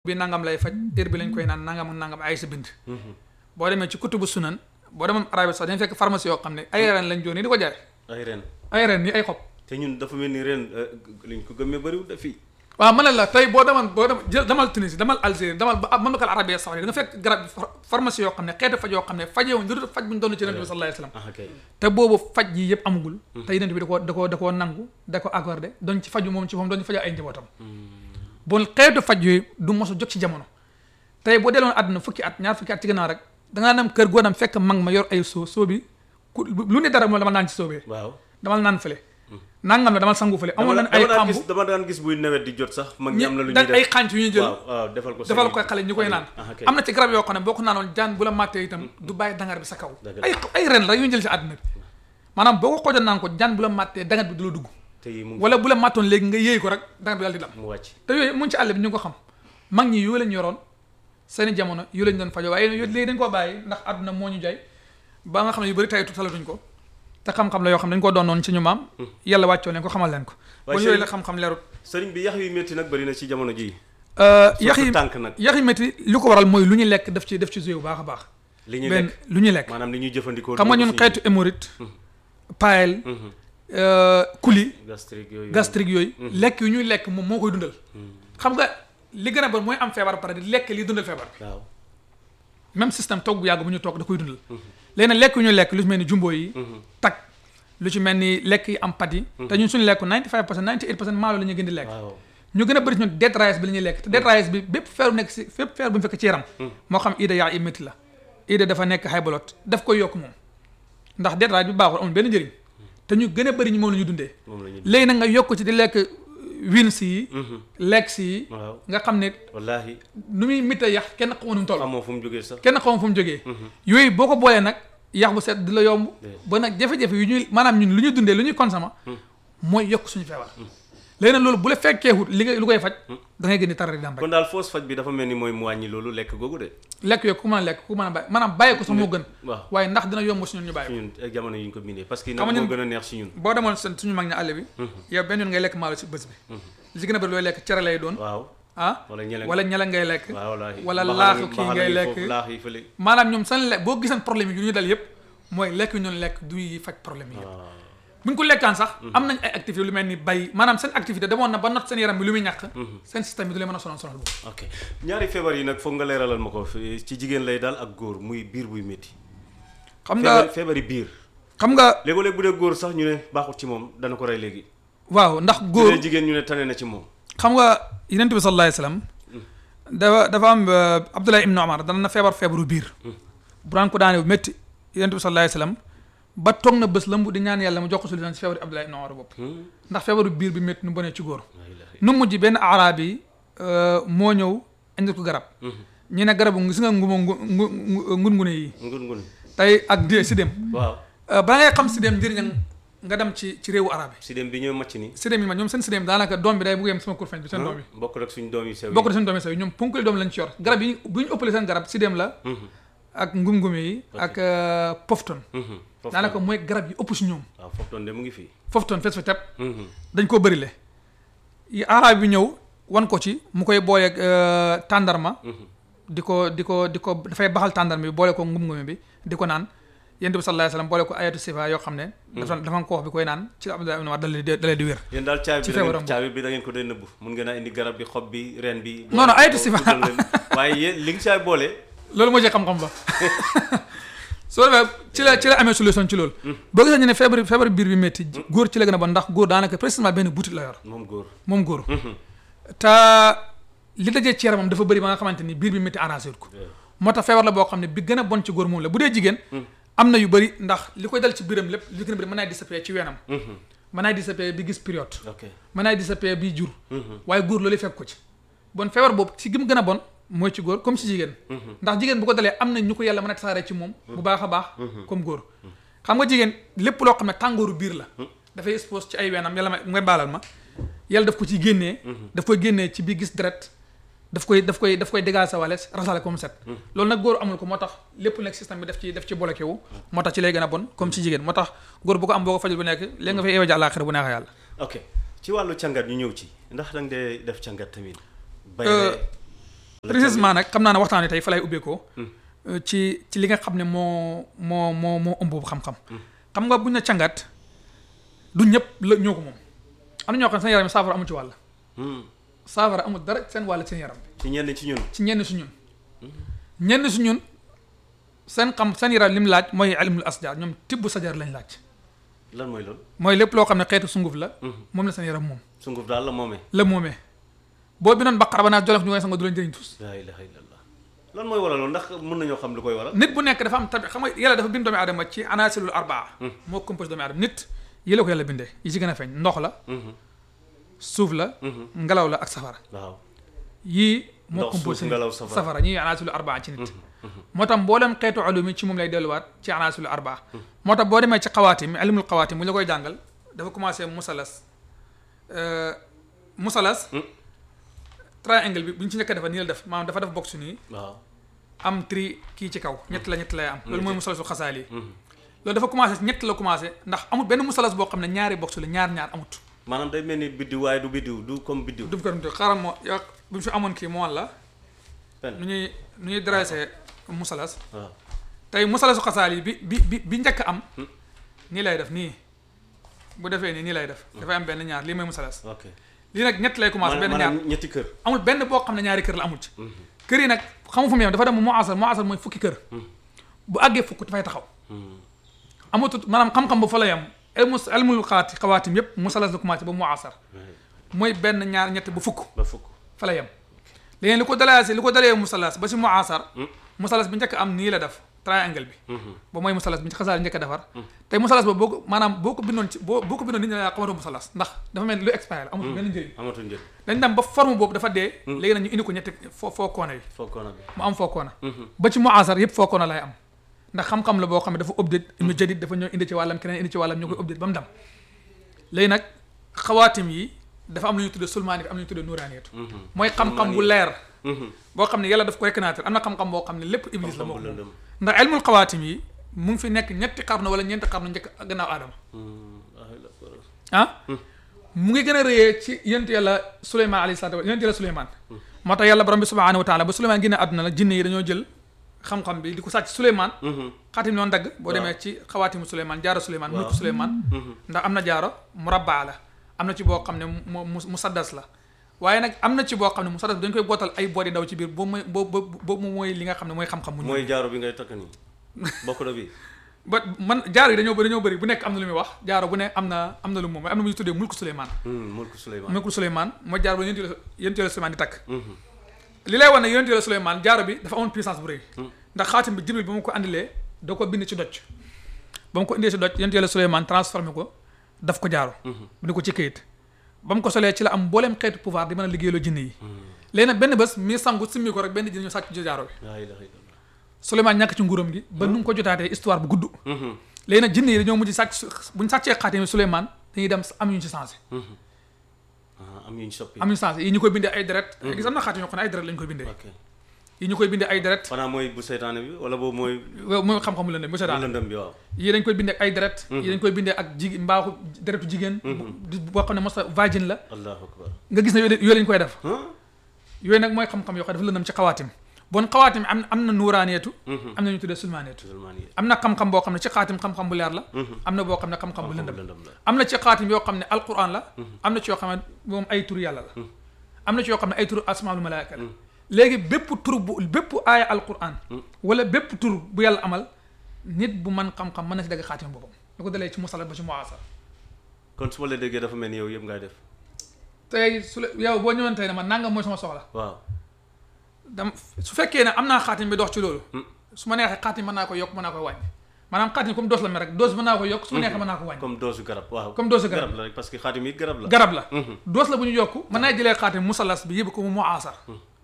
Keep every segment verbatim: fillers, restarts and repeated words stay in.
bi nangam lay faj heure bi lañ koy naan nangam ak nangam ay sa bind boo demee ci kutubu sunan boo demoon Arabie sax dañ fekk pharmacie yoo xam ne ay ren lañ joon ni di ko jaay ay ren ay ren ni ay xob te ñun dafa mel ni ren liñ ko gëmmee bëriwul de fii waaw ma ne la tey boo demoon boo dem jël demal Tunisie demal Algérie demal ba mamlakal arabia sax da nga fekk garab pharmacie yoo xam ne xeeti faj yoo xam ne fajewuñ lu dul faj buñ doon ci Yonent bi sallallahu alayhi wasallam te boobu faj yi yëpp amugul te Yonent bi da koo da koo da koo nangu da ko accordé doon ci faju moom ci moom doon ci fajoo ay njabootam bon xeetu faj yooyu du mos a jóg ci jamono tey boo delloon àdduna fukki at ñaar fukki at ci gannaaw rek dangaa dem kër goo dem fekk mag ma yor ay soo soo bi ku lu ne dara moom dama naan ci soobee waaw damal naan fële nangam la damal sangu fële amoon nañ ay xambu dama daan gis buy nawet di jot sax mag ñi am na lu ñuy def ay xànc yu ñuy jël waaw defal ko defal ko xale ñu koy naan am na ci garab yoo xam ne boo ko naanoon jaan bu la màttee itam du bàyyi dangar bi sa kaw ay ay ren la yu ñu jël ci àdduna bi maanaam boo ko xoojoon naan ko jaan bu la màttee dangar bi du la dugg wala bu la màttoon léegi nga yéey ko rek dangar bi daal di dam mu wàcc te yooyu mu ngi ci àll bi ñu ngi ko xam mag ñi yooyu lañ yoroon seeni jamono yu lañ doon fajo waaye léegi dañ koo bàyyi ndax àdduna moo ñu jaay ba nga xam ne yu bëri tey talatuñ ko te xam-xam la yoo xam ne dañ ko doon noonu ci ñu maam yàlla wàccoo leen ko xamal leen ko kon yooyu la xam-xam leerut sëriñ bi yax yu métti nag bëri na ci jamono ji yax yi tànk nag yax yi métti li ko waral mooy lu ñu lekk daf ci daf ci joué bu baax a baax li ñuy benn lekk lu ñuy lekk maanaam li ñuy jëfandikoo xam nga ñun xeetu hémorroïde paël kuli gastrique yooyu gastrique yooyu lekk yu ñuy lekk moom moo koy dundal xam nga li gën a bon mooy am feebar pare di lekk li dundal feebar bi waaw même système toog bu yàgg bu ñu toog da koy dundal léegi nag lekk yu ñu lekk lu ci mel ni jumbo yi tak lu ci mel ni lekk yi am pat yi te ñun suñu lekku ninety five pour cent ninety eight pour cent maalo la ñuy gën di lekk ñu gën a bëri ci ñun dead rice bi la ñuy lekk te dead rice bi bépp feeru nekk si fépp feer bu ñu fekk ci yaram moo xam ida yaa i métti la ida dafa nekk high blood daf koy yokk moom ndax dead rice bi baaxul amul benn njëriñ te ñu gën a bëri ñu moom la ñu dundee léegi nag nga yokk ci di lekk wins yi lekk yi nga xam ne wallaahi nu muy mitta yax kenn xamu nu mu toll xamoo fu mu jógee sax kenn xamu fu mu jógee yooyu boo ko boolee nag yax bu set di la yomb ba nag jafe-jafe yu ñuy maanaam ñun lu ñuy dundee lu ñuy consommer mooy yokk suñu feebar léegi nag loolu bu la fekkeewut li nga lu koy faj da ngay gën di taral di dam rek kon daal foos faj bi dafa mel ni mooy mu wàññi loolu lekk googu de lekk yooyu ku mën a lekk ku mën a bàyyi maanaam bàyyi ko sax moo gën waaw waaye ndax dina yomb si ñun ñu bàyyi ko ñun ak jamono yi ñu ko bindee parce que xam nga nag ñun moo gën a neex si ñun boo demoon seen suñu mag ñi àll bi yow benn yoon ngay lekk maalo si bés bi li ci gën a bëri looy lekk cere lay doon waaw ah wala ñele wala ñele ngay lekk waaw wallaahi wala laaxu kii ngay lekk laax yi fële maanaam ñoom seen lekk boo giseen problème yi yu ñu dal yëpp mooy lekk yu ñoon lekk du yi faj problème yi yëpp buñ ko lekkaan sax am nañ ay activité lu mel ni bay maanaam seen activité demoon na ba not seen yaram bi lu muy ñàkk seen système bi du leen mën a sonal sonal boobu ok ñaari feebar yi nag foog nga leeralal ma ko ci jigéen lay daal ak góor muy biir buy métti xam nga feebari biir xam nga léegoo-léeg bu dee góor sax ñu ne baaxut ci moom dana ko rey léegi waaw ndax góor bu dee jigéen ñu ne tane na ci moom xam nga Yonent bi sallallahu alayhi wasallam dafa dafa am Abdullah ibn Umar dana na feebar feebaru biir bu daan ko daane bu métti Yonent bi sallallahu alayhi wasallam ba toog na bés la mu di ñaan yàlla mu jox ko solution ci feebaru Abdullah ibn Umar bopp ndax feebaru biir bi métti nu bonee ci góor nu mujj benn araab yi moo ñëw indi ko garab ñu ne garabu gis nga nguma ngun ngune yi ngun ngun tey ak di si dem waaw ba ngay xam si dem njëriñam nga dem ci ci réewu arabe yi si dem bi ñëw macc ni si dem yi ma ñoom seen si dem daanaka doom bi day bugg yem sama kurfeñ bi seen doom yi bokk rek suñ doom yi sew yi bokk rek suñu doom yi sew yi ñoom ponkali doom lañ ci yor garab yi bu ñu ëppale seen garab si dem la ak ngum-ngum yi ak pofton daanaka mooy garab yi ëpp si ñoom waaw pofton de mu ngi fii pofton fees fa teb dañ koo bëri le yi arabe bi ñëw wan ko ci mu koy booleeg tàndarma di ko di ko di ko dafay baxal tàndarma bi boole ko ngum-ngum bi di ko naan Yonent bi sallallahu alayhi wasallam boole ko ayatu sifa yoo xam ne dafa dafa ko wax bi koy naan ci Abdullah ibn Umar dalee dalee di wér yéen daal caabi bi da ngeen caabi bi da ngeen ko dee nëbb mun ngeen a indi garab bi xob bi reen bi non non ayatu sifa waaye yéen li nga caay boole loolu moo ci xam-xam ba soo defee ci la ci la amee solution ci loolu boo gisee ñu ne feebar feebar biir bi métti góor ci la gën a bon ndax góor daanaka précisément benn butit la yor moom góor moom góor te li dajee ci yaramam dafa bëri ba nga xamante ni biir bi métti arrangé wut ko moo tax feebar la boo xam ne bi gën a bon ci góor moom la bu dee jigéen am na yu bëri ndax li koy dal ci biiram lépp li gën a bëri mën naa disappear ci weenam mën naa disappear bi gis période mën naa disappear bi jur waaye góor loolu fekk ko ci bon feebar boobu ci gëm gën a bon mooy ci góor comme ci jigéen ndax jigéen bu ko dalee am na ñu ko yàlla mën a tasaare ci moom bu baax a baax comme góor xam nga jigéen lépp loo xam ne tàngooru biir la dafay expose ci ay weenam yàlla ma ngay baalal ma yàlla daf ko ci génnee daf koy génnee ci bi gis deret daf koy daf koy daf koy dégager wale rasale comme set loolu nag góor amul ko moo tax lépp nekk système bi daf ci daf ci bloqué wu moo tax ci lay gën a bon comme ci jigéen moo tax góor bu ko am boo ko fajul bu nekk léegi nga fay eewa ji àllaaxira bu neexee yàlla ok ci wàllu càngat ñu ñëw ci ndax danga dee def càngat tamit bay précisément nag xam naa ne waxtaan wi tey fa lay ubbeekoo ci ci li nga xam ne moo moo moo moo ëmb xam-xam xam nga buñ na càngat du ñëpp la ñoo ko moom am na ñoo xam ne seen yaram saafara amu ci wàll saafara amul dara seen wàll seen yaram ci ñenn ci ñun ci ñenn su ñun ñenn su ñun seen xam seen yaram li mu laaj mooy ilmul asjar ñoom tibb sajar lañ laaj lan mooy loolu mooy lépp loo xam ne xeetu sunguf la moom la seen yaram moom sunguf daal la moomee la moomee boo bi noon baqara ba naa jolof ñu koy sanga du leen jëriñ tus laa ilaha illallah lan mooy waral loolu ndax mën nañoo xam lu koy waral nit bu nekk dafa am tabi xam nga yàlla dafa bind doomu aadama ci anasilul arbaa moo compose doomu aadama nit yi la ko yàlla bindee yi ci gën a feeñ ndox la suuf la ngelaw la ak safara waaw yii moo ndox, compose suuf, ngelaw, safara. safara ñii anasilul arbaa ci nit moo tax mboolem xeetu ulumi ci moom lay delluwaat ci anasilul arbaa moo tax boo demee ci xawaatim ilmul xawaatim mu la koy jàngal dafa commencé musalas musalas triangle bi bu ñu ci njëkk a defa nii la def maanaam dafa def box nii waaw am tri kii ci kaw ñett la ñett lay am loolu mooy musalasul xasaal yi loolu dafa commencé ñett la commencé ndax amul benn musalas boo xam ne ñaari box la ñaar ñaar amut maanaam day mel ni biddiw waaye du biddiw du comme biddiw du ko xaaral moo yow bu ñu fi amoon kii moo la pen nu ñuy nu ñuy dressé musalas waaw tey musalasu xasaal yi bi bi bi bi njëkk am nii lay def nii bu defee nii nii lay def dafay am benn ñaar lii mooy musalas ok lii nag ñett lay commencé benn ñaar maanaam ñetti kër amul benn boo xam ne ñaari kër la amul ci kër yi nag xamu fu mu yem dafa dem mu asal mu asal mooy fukki kër bu àggee fukk dafay taxaw amatut maanaam xam-xam ba fa la yem elmu elmul xaati xawaatim yëpp musalas la commencé ba mu asar mooy benn ñaar ñett ba fukk ba fukk fa la yem léegi li ko dalee si li ko dalee musalas ba si mu asar musalas bi njëkk am nii la def triangle bi ba mooy musalas bi xasaal njëkk a defar tey musalas ba boo ko maanaam boo ko bindoon ci boo boo ko bindoon nit ñi la xamatoo musalas ndax dafa mel ni lu expiré la amatul benn njëriñ amatul njëriñ dañ dem ba forme boobu dafa dee léegi nag ñu indi ko ñetti foo foo koona yi fokkoona bi mu am foo koona ba ci mu asar yëpp foo koona lay am ndax xam-xam la boo xam ne dafa update mu jadid dafa ñëw indi ci wàllam keneen indi ci wàllam ñu koy update ba mu dem léegi nag xawaatim yi dafa am lu ñu tuddee sulmaani am lu ñu tuddee nuuraaniyatu mooy xam-xam bu leer boo xam ne yàlla daf ko reconnaître am na xam-xam boo xam ne lépp iblis la moo ko moom ndax ilmul xawaatim yi mu ngi fi nekk ñetti xarnu wala ñeenti xarnu njëkk gannaaw aadama ah mu ngi gën a rëyee ci yent yàlla Suleymaan alayhi salaatu wa yent yàlla Suleymaan moo tax yàlla borom bi subhaanahu wa taala ba Suleymaan génne àdduna la jinne yi dañoo jël xam-xam bi di ko sàcc Suleymaan xaatim noonu dagg boo demee ci xawaatimu Suleymaan jaaro Suleymaan mulku Suleymaan ndax am na jaaro murabbaa la am na ci boo xam ne mu musaddas la waaye nag am na ci boo xam ne musaddas bi dañ koy bootal ay boodi daw ci biir boobu mooy boobu boobu mooy li nga xam ne mooy xam-xam bu mooy jaaro bi ngay takk nii bokk na bi ba man jaaro yi dañoo bëri dañoo bëri bu nekk am na lu muy wax jaaro bu ne am na am na lu moom am na mu ñu tuddee mulku Suleymaan mulku Suleymaan mulku Suleymaan mooy jaaro bu yonent yonent Yàlla Suleymaan di takk li lay wax ne yonent Yàlla Suleymaan jaaro bi dafa amoon puissance bu rëy ndax xaatim bi Jibril ba mu ko andilee da ko bind ci doj ba mu ko indee ci doj yonent Yàlla Suleymaan transformé ko daf ko jaaro bind ko ci këyit ba mu ko solee ci la am mbooleem xeetu pouvoir di mën a liggéeyloo jinne yi léegi nag benn bés mi sangu simmi ko rek benn jinne ñu sàcc ci jaaro bi Suleymaan ñàkk ci nguuram gi ba nu mu ko jotaatee histoire bu gudd léegi nag jinne yi dañoo mujj sàcc buñ sàccee xaatim Suleymaan dañuy dem am yu ñu ci changé am yu ñu soppi am yu changé yi ñu koy bindee ay deret gis am na xaatim yoo xam ne ay deret lañu koy bindee yi ñu koy bindee ay deret xanaa mooy bu seytaane bi wala boobu mooy mooy xam-xamu lëndëm bu seytaane lëndëm bi waaw yi dañ koy bindee ak ay deret yi dañ koy bindee ak jig mbaaxu deretu jigéen boo xam ne mosta vagine la allahu akbar nga gis ne yooyu lañ koy def yooyu nag mooy xam-xam yoo xam ne dafa lëndëm ci xawaatim bon xawaatim am am na nuuraaneetu am na ñu tuddee sulmaaneetu am na xam-xam boo xam ne ci xaatim xam-xam bu leer la am na boo xam ne xam-xam bu lëndëm am na ci xaatim yoo xam ne alquran la am na ci yoo xam ne moom ay tur yàlla la am na ci yoo xam ne ay tur asmaul malaaka la léegi bépp tur bu bépp aaya alquran wala bépp tur bu yàlla amal nit bu man xam-xam mën na si dagg xaatim boppam lu ko dalee ci musala ba ci muasar kon su ma la déggee dafa mel ni yow yëpp ngay def tey su la yow boo ñëwoon tey ne man nangam mooy sama soxla waaw dam su fekkee ne am naa xaatim bi dox ci loolu su ma neexee xaatim mën naa ko yokk mën naa koy wàññi maanaam xaatim comme dose la mel rek dose mën naa ko yokk su ma neexee mën naa ko wàññi comme dose garab waaw comme dose garab la rek parce que xaatim it garab la garab la dose la bu ñu yokk mën naa jëlee xaatim musalas bi yëpp ko mu muasar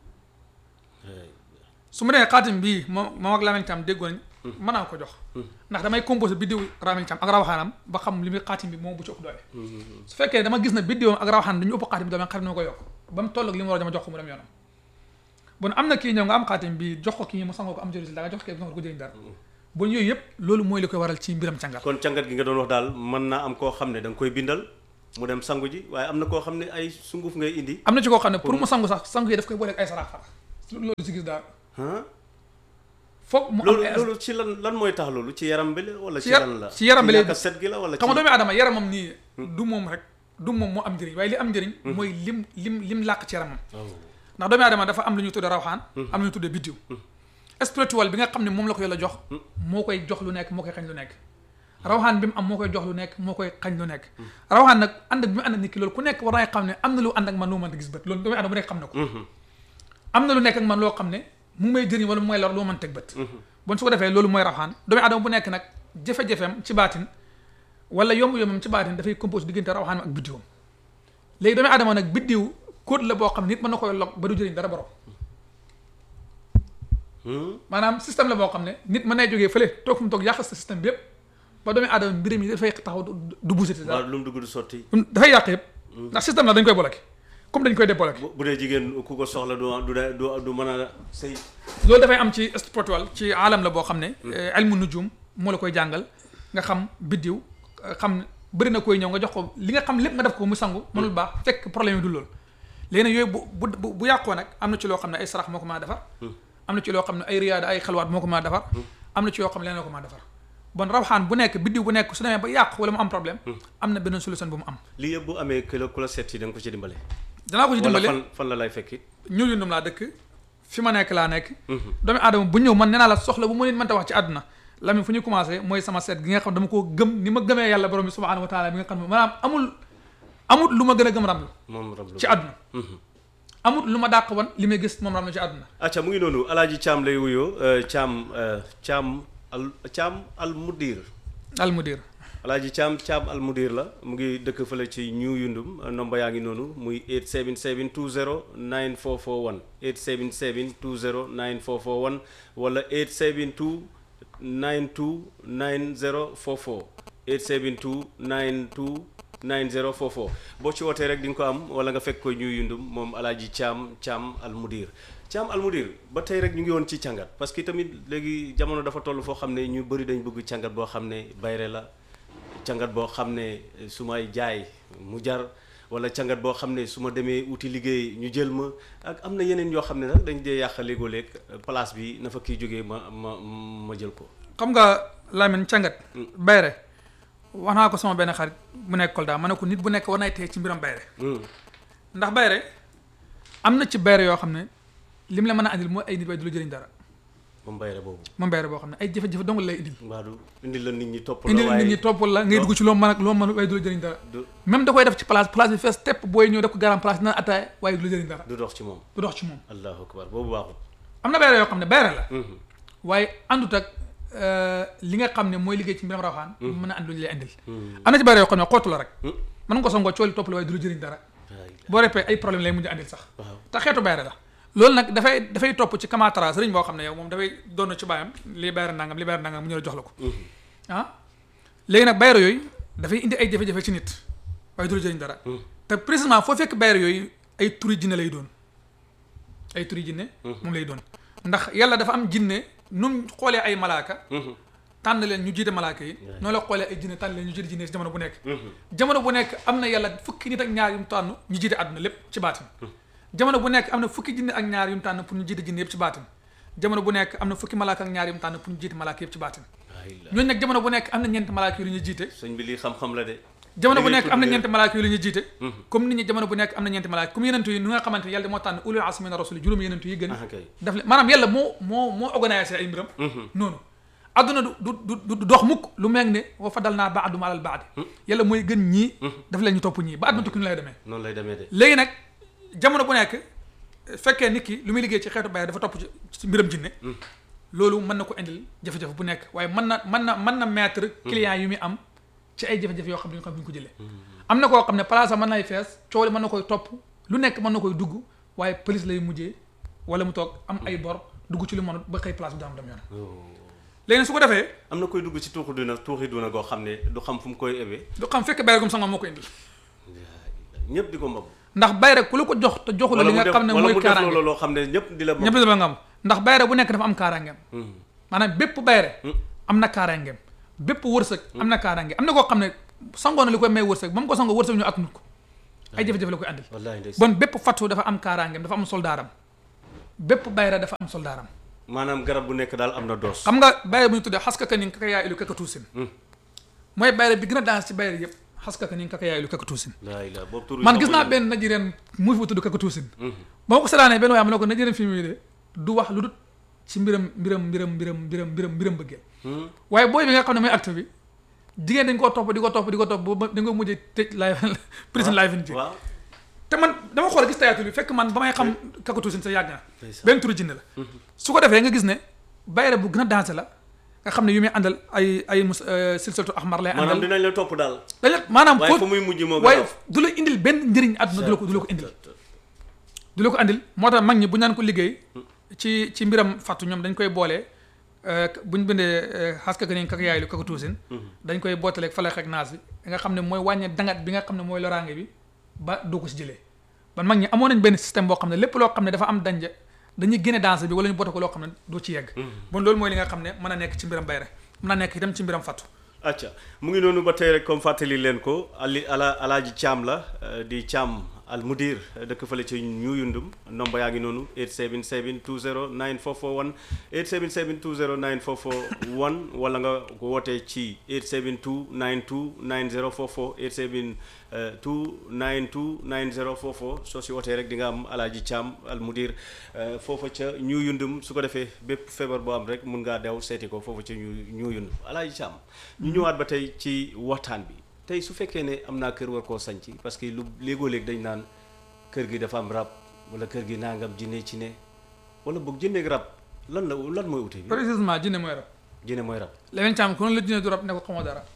su ma nee xaatim bii moom moom ak Lamine Thiam déggoo nañ mën naa ko jox ndax damay composé biddiw Lamine Thiam ak rawaxaanam ba xam li muy xaatim bi moom bu ci ëpp doole su fekkee dama gis na biddiwam ak rawaxaanam dañu ëpp xaatim bi doole xaatim na ko yokk ba mu toll ak li mu war a dama jox ko mu dem yoonam bon am na kii ñëw nga am xaatim bi jox ko kii mu sangoo ko am ci résultat nga jox ko kii ko jëriñ dara bon yooyu yëpp loolu mooy li koy waral ci mbiram càngat kon càngat gi nga doon wax daal mën naa am koo xam ne da nga koy bindal mu dem sangu ji waaye am na koo xam ne ay sunguf ngay indi am na ci koo xam ne pour mu sangu sax sangu yi daf koy booleeg ay sarax far loolu si gis daal ah foog mu am loolu ay loolu ci lan lan mooy tax loolu ci yaram bi la wala ci ci yar- lan la ci yaram bi la- ñàkk a set gi la wala xam nga ci doomu aadama yaramam nii du moom rek du moom moo am njëriñ waaye li am njëriñ mooy lim lim lim làq ci yaramam Oh. ndax doomu aadama dafa am lu ñuy tuddee rawxaan am lu ñuy tuddee biddiw spirituel bi nga xam ne moom la ko yàlla jox moo koy jox lu nekk moo koy xañ lu nekk rawxaan bi mu am moo koy jox lu nekk moo koy xañ lu nekk rawxaan nag ànd ak bi mu ànd ak nit ki loolu ku nekk war naa xam ne am na lu ànd ak man lu mënta gis bët loolu doomu aadama bu nekk xam na ko am na lu nekk ak man loo xam ne mu may jëriñ wala mu may lor lu ma mën teg bët bon su ko defee loolu mooy rawxaan doomu aadama bu nekk nag jafe-jafeem ci baatin wala yomb-yombam ci baatin dafay compose diggante rawxaan ak biddiwam léegi doomu aadama nag biddiw kóot la boo xam ne nit mën na koy log ba du jëriñ dara borom maanaam système la boo xam ne nit mën nay jógee fële toog fu mu toog yàq sa système bi yëpp ba doomu aadama mbiram yi dafay taxaw du du bousati dara waaw lu mu dugg du sotti dafay yàq yëpp ndax système la dañ koy bloqué comme dañ koy débloqué bu bu dee jigéen ku ko soxla du du du du mën a sëy loolu dafay am ci spirituel ci alam la boo xam ne ilmu nujum moo la koy jàngal nga xam biddiw xam bëri na koy ñëw nga jox ko li nga xam lépp nga def ko mu sangu mënul baax fekk problème yi du loolu léegi nag yooyu bu bu bu yàqoo nag am na ci loo xam ne ay sarax moo ko mën a defar am na ci loo xam ne ay riyaada ay xalwaat moo ko mën a defar am na ci yoo xam ne leneen ko mën a defar bon rawxaan bu nekk biddiw bu nekk su demee ba yàq wala mu am problème am na beneen solution bu mu am lii yëpp bu amee ku la ku la seet si da nga ko ci dimbale danaa ko ci wala dimbale fan fan la lay fekki ñu yundum laa dëkk fi ma nekk laa nekk doomu aadama bu ñëw man nee naa la soxla bu ma nit mënta wax ci àdduna Lamine fu ñu commencé mooy sama seet gi nga xam dama koo gëm ni ma gëmee yàlla borom bi subhanahu wa taala bi nga xam ne maanaam amul amul lu ma gën a gëm ramlu moom rab ci àdduna amul lu ma dàq wan li may gis moom ramlu ci àdduna acca mu ngi noonu alaaji Thiam lay wuyoo Thiam Thiam al Thiam al mudir al mudir alaaji Thiam Thiam al mudir la mu ngi dëkk fële ci New Yundum nomba yaa ngi noonu muy eight seven seven two zero nine four four one eight seven seven two zero nine four four one wala eight seven two nine two nine zero four four eight seven two nine two nine zero four four boo ci wootee rek di nga ko am wala nga fekk ko New Yundum moom alaaji Thiam Thiam al mudir Thiam al mudir ba tey rek ñu ngi woon ci càngat parce que tamit léegi jamono dafa toll foo xam ne ñu bëri dañ bëgg càngat boo xam ne bayre la càngat boo xam ne su may jaay mu jar wala càngat boo xam ne su ma demee uti liggéey ñu jël ma ak am na yeneen yoo xam ne nag dañ dee yàq léegoo léeg place bi na fa kii jógee ma ma ma jël ko xam nga Lamine càngat bayre wax naa ko sama benn xarit mu nekk Kolda ma ne ko nit bu nekk war nay tey ci mbiram bayre ndax bayre am na ci bayre yoo xam ne lim la mën a andil mooy ay nit waaye du la jëriñ dara moom bayre boobu moom bayre boo xam ne ay jafe-jafe dong lay indil mbaa du indil la nit ñi topp la indil waaye nit ñi toppal la ngay dugg ci loo mën ak loo mën waaye du la jëriñ dara même da koy def ci place place bi fees tepp booy ñëw def ko garam place dina ataaya waaye du la jëriñ dara du dox ci moom du dox ci moom allahu akbar boobu baaxul am na bayre yoo xam ne bayre la waaye àndut ak li nga xam ne mooy liggéey ci mbiram rawxaan mën a ànd lu ñu lay indil am na ci bayre yoo xam ne xootu la rek mën nga ko songoo cooli topp la waaye du la jëriñ dara boo repee ay problème lay mujj andil sax te xeetu bayre la loolu nag dafay dafay topp ci kamatara sëriñ boo xam ne yow moom dafay doon ci baayam lii bayre nangam lii bayre nangam mu ñëw jox la ko ah léegi nag bayre yooyu dafay indi ay jafe-jafe ci nit waaye du la jëriñ dara te précisément foo fekk bayre yooyu ay turi jinne lay doon ay turi jinne moom lay doon ndax yàlla dafa am jinne nu mu xoolee ay malaaka tànn leen ñu jiite malaaka yi noonu la xoolee ay jinne tànn leen ñu jiite jinne si jamono bu nekk jamono bu nekk am na yàlla fukki nit ak ñaar yu mu tànn ñu jiite àdduna lépp ci baatin jamono bu nekk am na fukki jinne ak ñaar yu mu tànn pour ñu jiite jinne yëpp ci baatin jamono bu nekk am na fukki malaaka ak ñaar yu mu tànn pour ñu jiite malaaka yëpp ci baatin ñooñu nag jamono bu nekk am na ñeenti malaaka yu lu ñuy jiite sëñ bi lii xam-xam la de jamono bu nekk am na ñeenti malaaka yu lu ñuy jiite comme nit ñi jamono bu nekk am na ñeenti malaaka comme yenentu yi ni nga xamante ne yàlla moo tànn ulul azmi mina rasuli juróomi yenentu yi gën daf le maanaam yàlla moo moo moo organisé ay mbiram noonu adduna du du du du dox mukk lu meeg ne wa fadal naa baadum alal baadi yàlla mooy gën ñii daf leen ñu topp ñii ba adduna tukki nu lay demee noonu lay demee de léegi nag jamono bu nekk fekkee nit ki lu muy liggéey ci xeetu bayre dafa topp ci mbiram jinne loolu mën na ko indil jafe-jafe bu nekk waaye mën na mën na mën na mettre client yu muy am ci ay jafe-jafe yoo xam ne ñu xam bu ñu ko jëlee am na koo xam ne place mën nay fees coow li mën na koy topp lu nekk mën na koy dugg waaye police lay mujjee wala mu toog am ay bor dugg ci lu mënut ba xëy place bi daam dem yoon léegi su ko defee am na koy dugg ci tuuxi duna tuuxi duna goo xam ne du xam fu mu koy ebe du xam fekk bayre gum sangam moo ko indil ñëpp di ko mbam ndax bayre ku la ko jox te joxu la li nga xam ne mooy kaaraange loolu loo xam ne ñëpp di la ñëpp di la nga am ndax bayre bu nekk dafa am kaaraangeem maanaam bépp bayre am na kaaraangeem bépp wërsëg am na kaaraange am na koo xam ne sangoo na li koy may wërsëg ba mu ko sangoo wërsëg ñu ak nut ko ay jafe-jafe la koy andil bon bépp fattu dafa am kaaraangeem dafa am soldaaram bépp bayra dafa am soldaaram. maanaam garab bu nekk daal am na doos. xam nga bayra bu ñu tuddee xas kaka ni kaka yaay lu kaka tuusin. mooy bayra bi gën a daans ci bayra yëpp xas kaka ni kaka yaay lu kaka tuusin. man gis naa benn Nigérian mu fi tudd kaka tuusin. ba ma ko seetaanee benn waaye ma ne ko Nigérian film yi de du wax lu dul ci mbiram mbiram mbiram mbiram mbiram mbiram mbiram bëggee. waaye booy bi nga xam ne mooy acte bi jigéen dañ koo topp di ko topp di ko topp ba dañ ko mujjee tëj live prison live in ci. te man dama xool gis tayatul bi fekk man ba may xam kaka tuusin sa yàgg na benn turu jinne la su ko defee nga gis ne bayra bu gën a dansé la nga xam ne yu muy àndal ay ay mus silsilatu ahmar lay àndal maanaam dinañ la topp daal dañ la maanaam waaye fa muy mujj moo waaye du la indil benn njëriñ àdduna du la ko du la ko indil du la ko andil moo tax mag ñi bu ñaan ko liggéey ci ci mbiram fàttu ñoom dañ koy boolee buñ bindee xas kaka ni kaka yaay lu kaka tuusin dañ koy bootaleeg falax ak naas bi nga xam ne mooy wàññee dangat bi nga xam ne mooy loraange bi ba doo ko si jëlee ban mag ñi amoon nañ benn système boo xam ne lépp loo xam ne dafa am danje dañuy génne danse bi wala ñu bote ko loo xam ne doo ci yegg bon loolu mooy li nga xam ne mën a nekk ci mbiram bayre mën a nekk itam ci mbiram fattu acca mu ngi noonu ba tey rek comme fàttali leen ko ali ala alaaji Thiam la di Thiam al mudir dëkk fële ci New Yundum nomba yaa ngi noonu eight seven seven two zero nine four four one eight seven seven two zero nine four four one wala nga ko wootee ci eight seven two nine two nine zero four four eight seven two nine two nine zero four four soo si wootee rek di nga am alaaji Thiam al mudir foofa ca New Yundum su ko defee bépp feebar boo am rek mun ngaa dew seeti ko foofa ca New Yundum alaaji Thiam ñu ñëwaat ba tey ci waxtaan bi tey su fekkee ne am naa kër war koo sañci parce que lu léegoo léeg dañ naan kër gi dafa am rab wala kër gi nangam jinne ci ne wala boog jinne ak rab lan la lan mooy ute bi précisément jinne mooy rab jinne mooy rab léegi Thiam ku ne la jinne du rab ne ko xamoo dara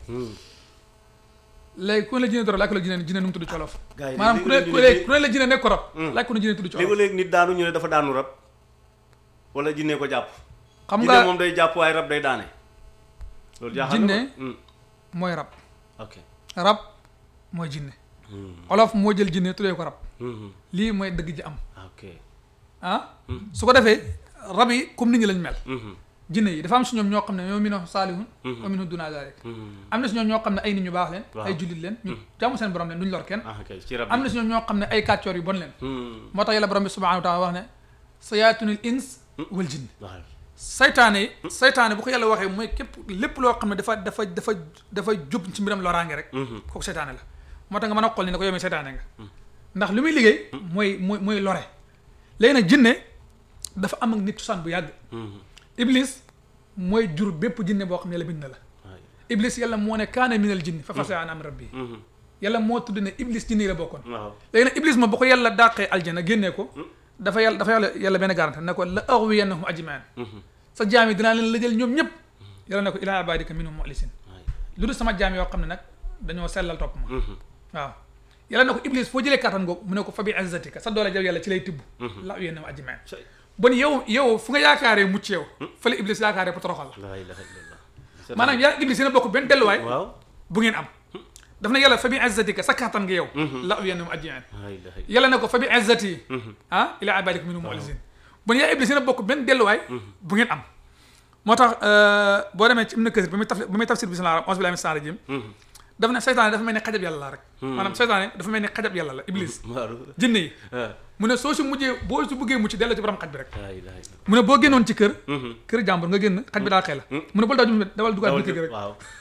léegi ku ne la jinne du rab laaj ko la jinne jinne nu mu tudd ci wolof maanaam ku ne ku ne la jinne nekk ko rab laaj ko ne jinne tudd ci wolof léegoo léeg nit daanu ñu ne dafa daanu rab wala jinne ko jàpp xam nga jinne moom day jàpp waaye rab day daane loolu jaaxal jinne mooy rab ok rab mooy jinne olof moo jël jinne tuddee ko rab lii mooy dëgg ji am ok ah su ko defee rab yi comme nit ñi lañ mel jinne yi dafa am si ñoom ñoo xam ne ñoo minhum saalihun wa minhum duuna zalik am na si ñoom ñoo xam ne ay nit ñu baax leen ay jullit leen ñu jaamu seen borom leen duñ lor kenn am na si ñoom ñoo xam ne ay kàccoor yu bon leen moo tax yàlla borom bi subhanahu wa taala wax ne sayaatunil ins wal jinn saytaane yi saytaane bu ko yàlla waxee mooy képp lépp loo xam ne dafa dafa dafa dafa jub ci mbiram loraange rek kooku saytaane la moo tax nga mën a xool ni ne ko yow mi saytaane nga ndax li muy liggéey mooy mooy mooy lore léegi nag jinne dafa am ak nit cosaan bu yàgg iblis mooy jur bépp jinne boo xam ne yàlla bind na la iblis yàlla moo ne kaana minal jinni fa fasaa an amri rabbi yàlla moo tudd ne iblis jinne yi la bokkoon léegi nag iblis ma bu ko yàlla dàqee aljana génnee ko dafa yàlla dafa yàlla yàlla benn garante ne ko la aghwiyannahum ajmain sa jaam yi dinaa leen lëjal ñoom ñëpp yàlla ne ko ilaa ibadika minhum muxlisin lu dul sama jaam yoo xam ne nag dañoo sellal topp ma waaw yàlla ne ko iblis foo jëlee kattan googu mu ne ko fa bi izzatika sa doole jaw yàlla ci lay tibb la aghwiyannahum ajmain bon yow yow fu nga yaakaaree mucc yow fa la iblis yaakaaree pour toroxal la maanaam yaa iblis yéen a bokk benn delluwaay bu ngeen am daf na yàlla fa bi izzatika sa kattan nga yow la aghwiyannahum ajmain yàlla ne ko fa bi izzati ah ilaa ibadika minhum muxlisin bon yaa iblis yéen a bokk benn delluwaay bu ngeen am moo tax boo demee ci Ibn Kasir ba muy taf ba muy tafsir bismillah auzu billahi mina shaytaani rajim dafa ne seytaane dafa mel ni xajab yàlla la rek maanaam seytaane dafa mel ni xajab yàlla la iblis jinne yi mu ne soo si mujjee boo si buggee mucc delloo ci borom xaj bi rek mu ne boo génnoon ci kër kër jàmbur nga génn xaj bi daa xëy la mu ne bul daw dawal dugaat bi kër gi rek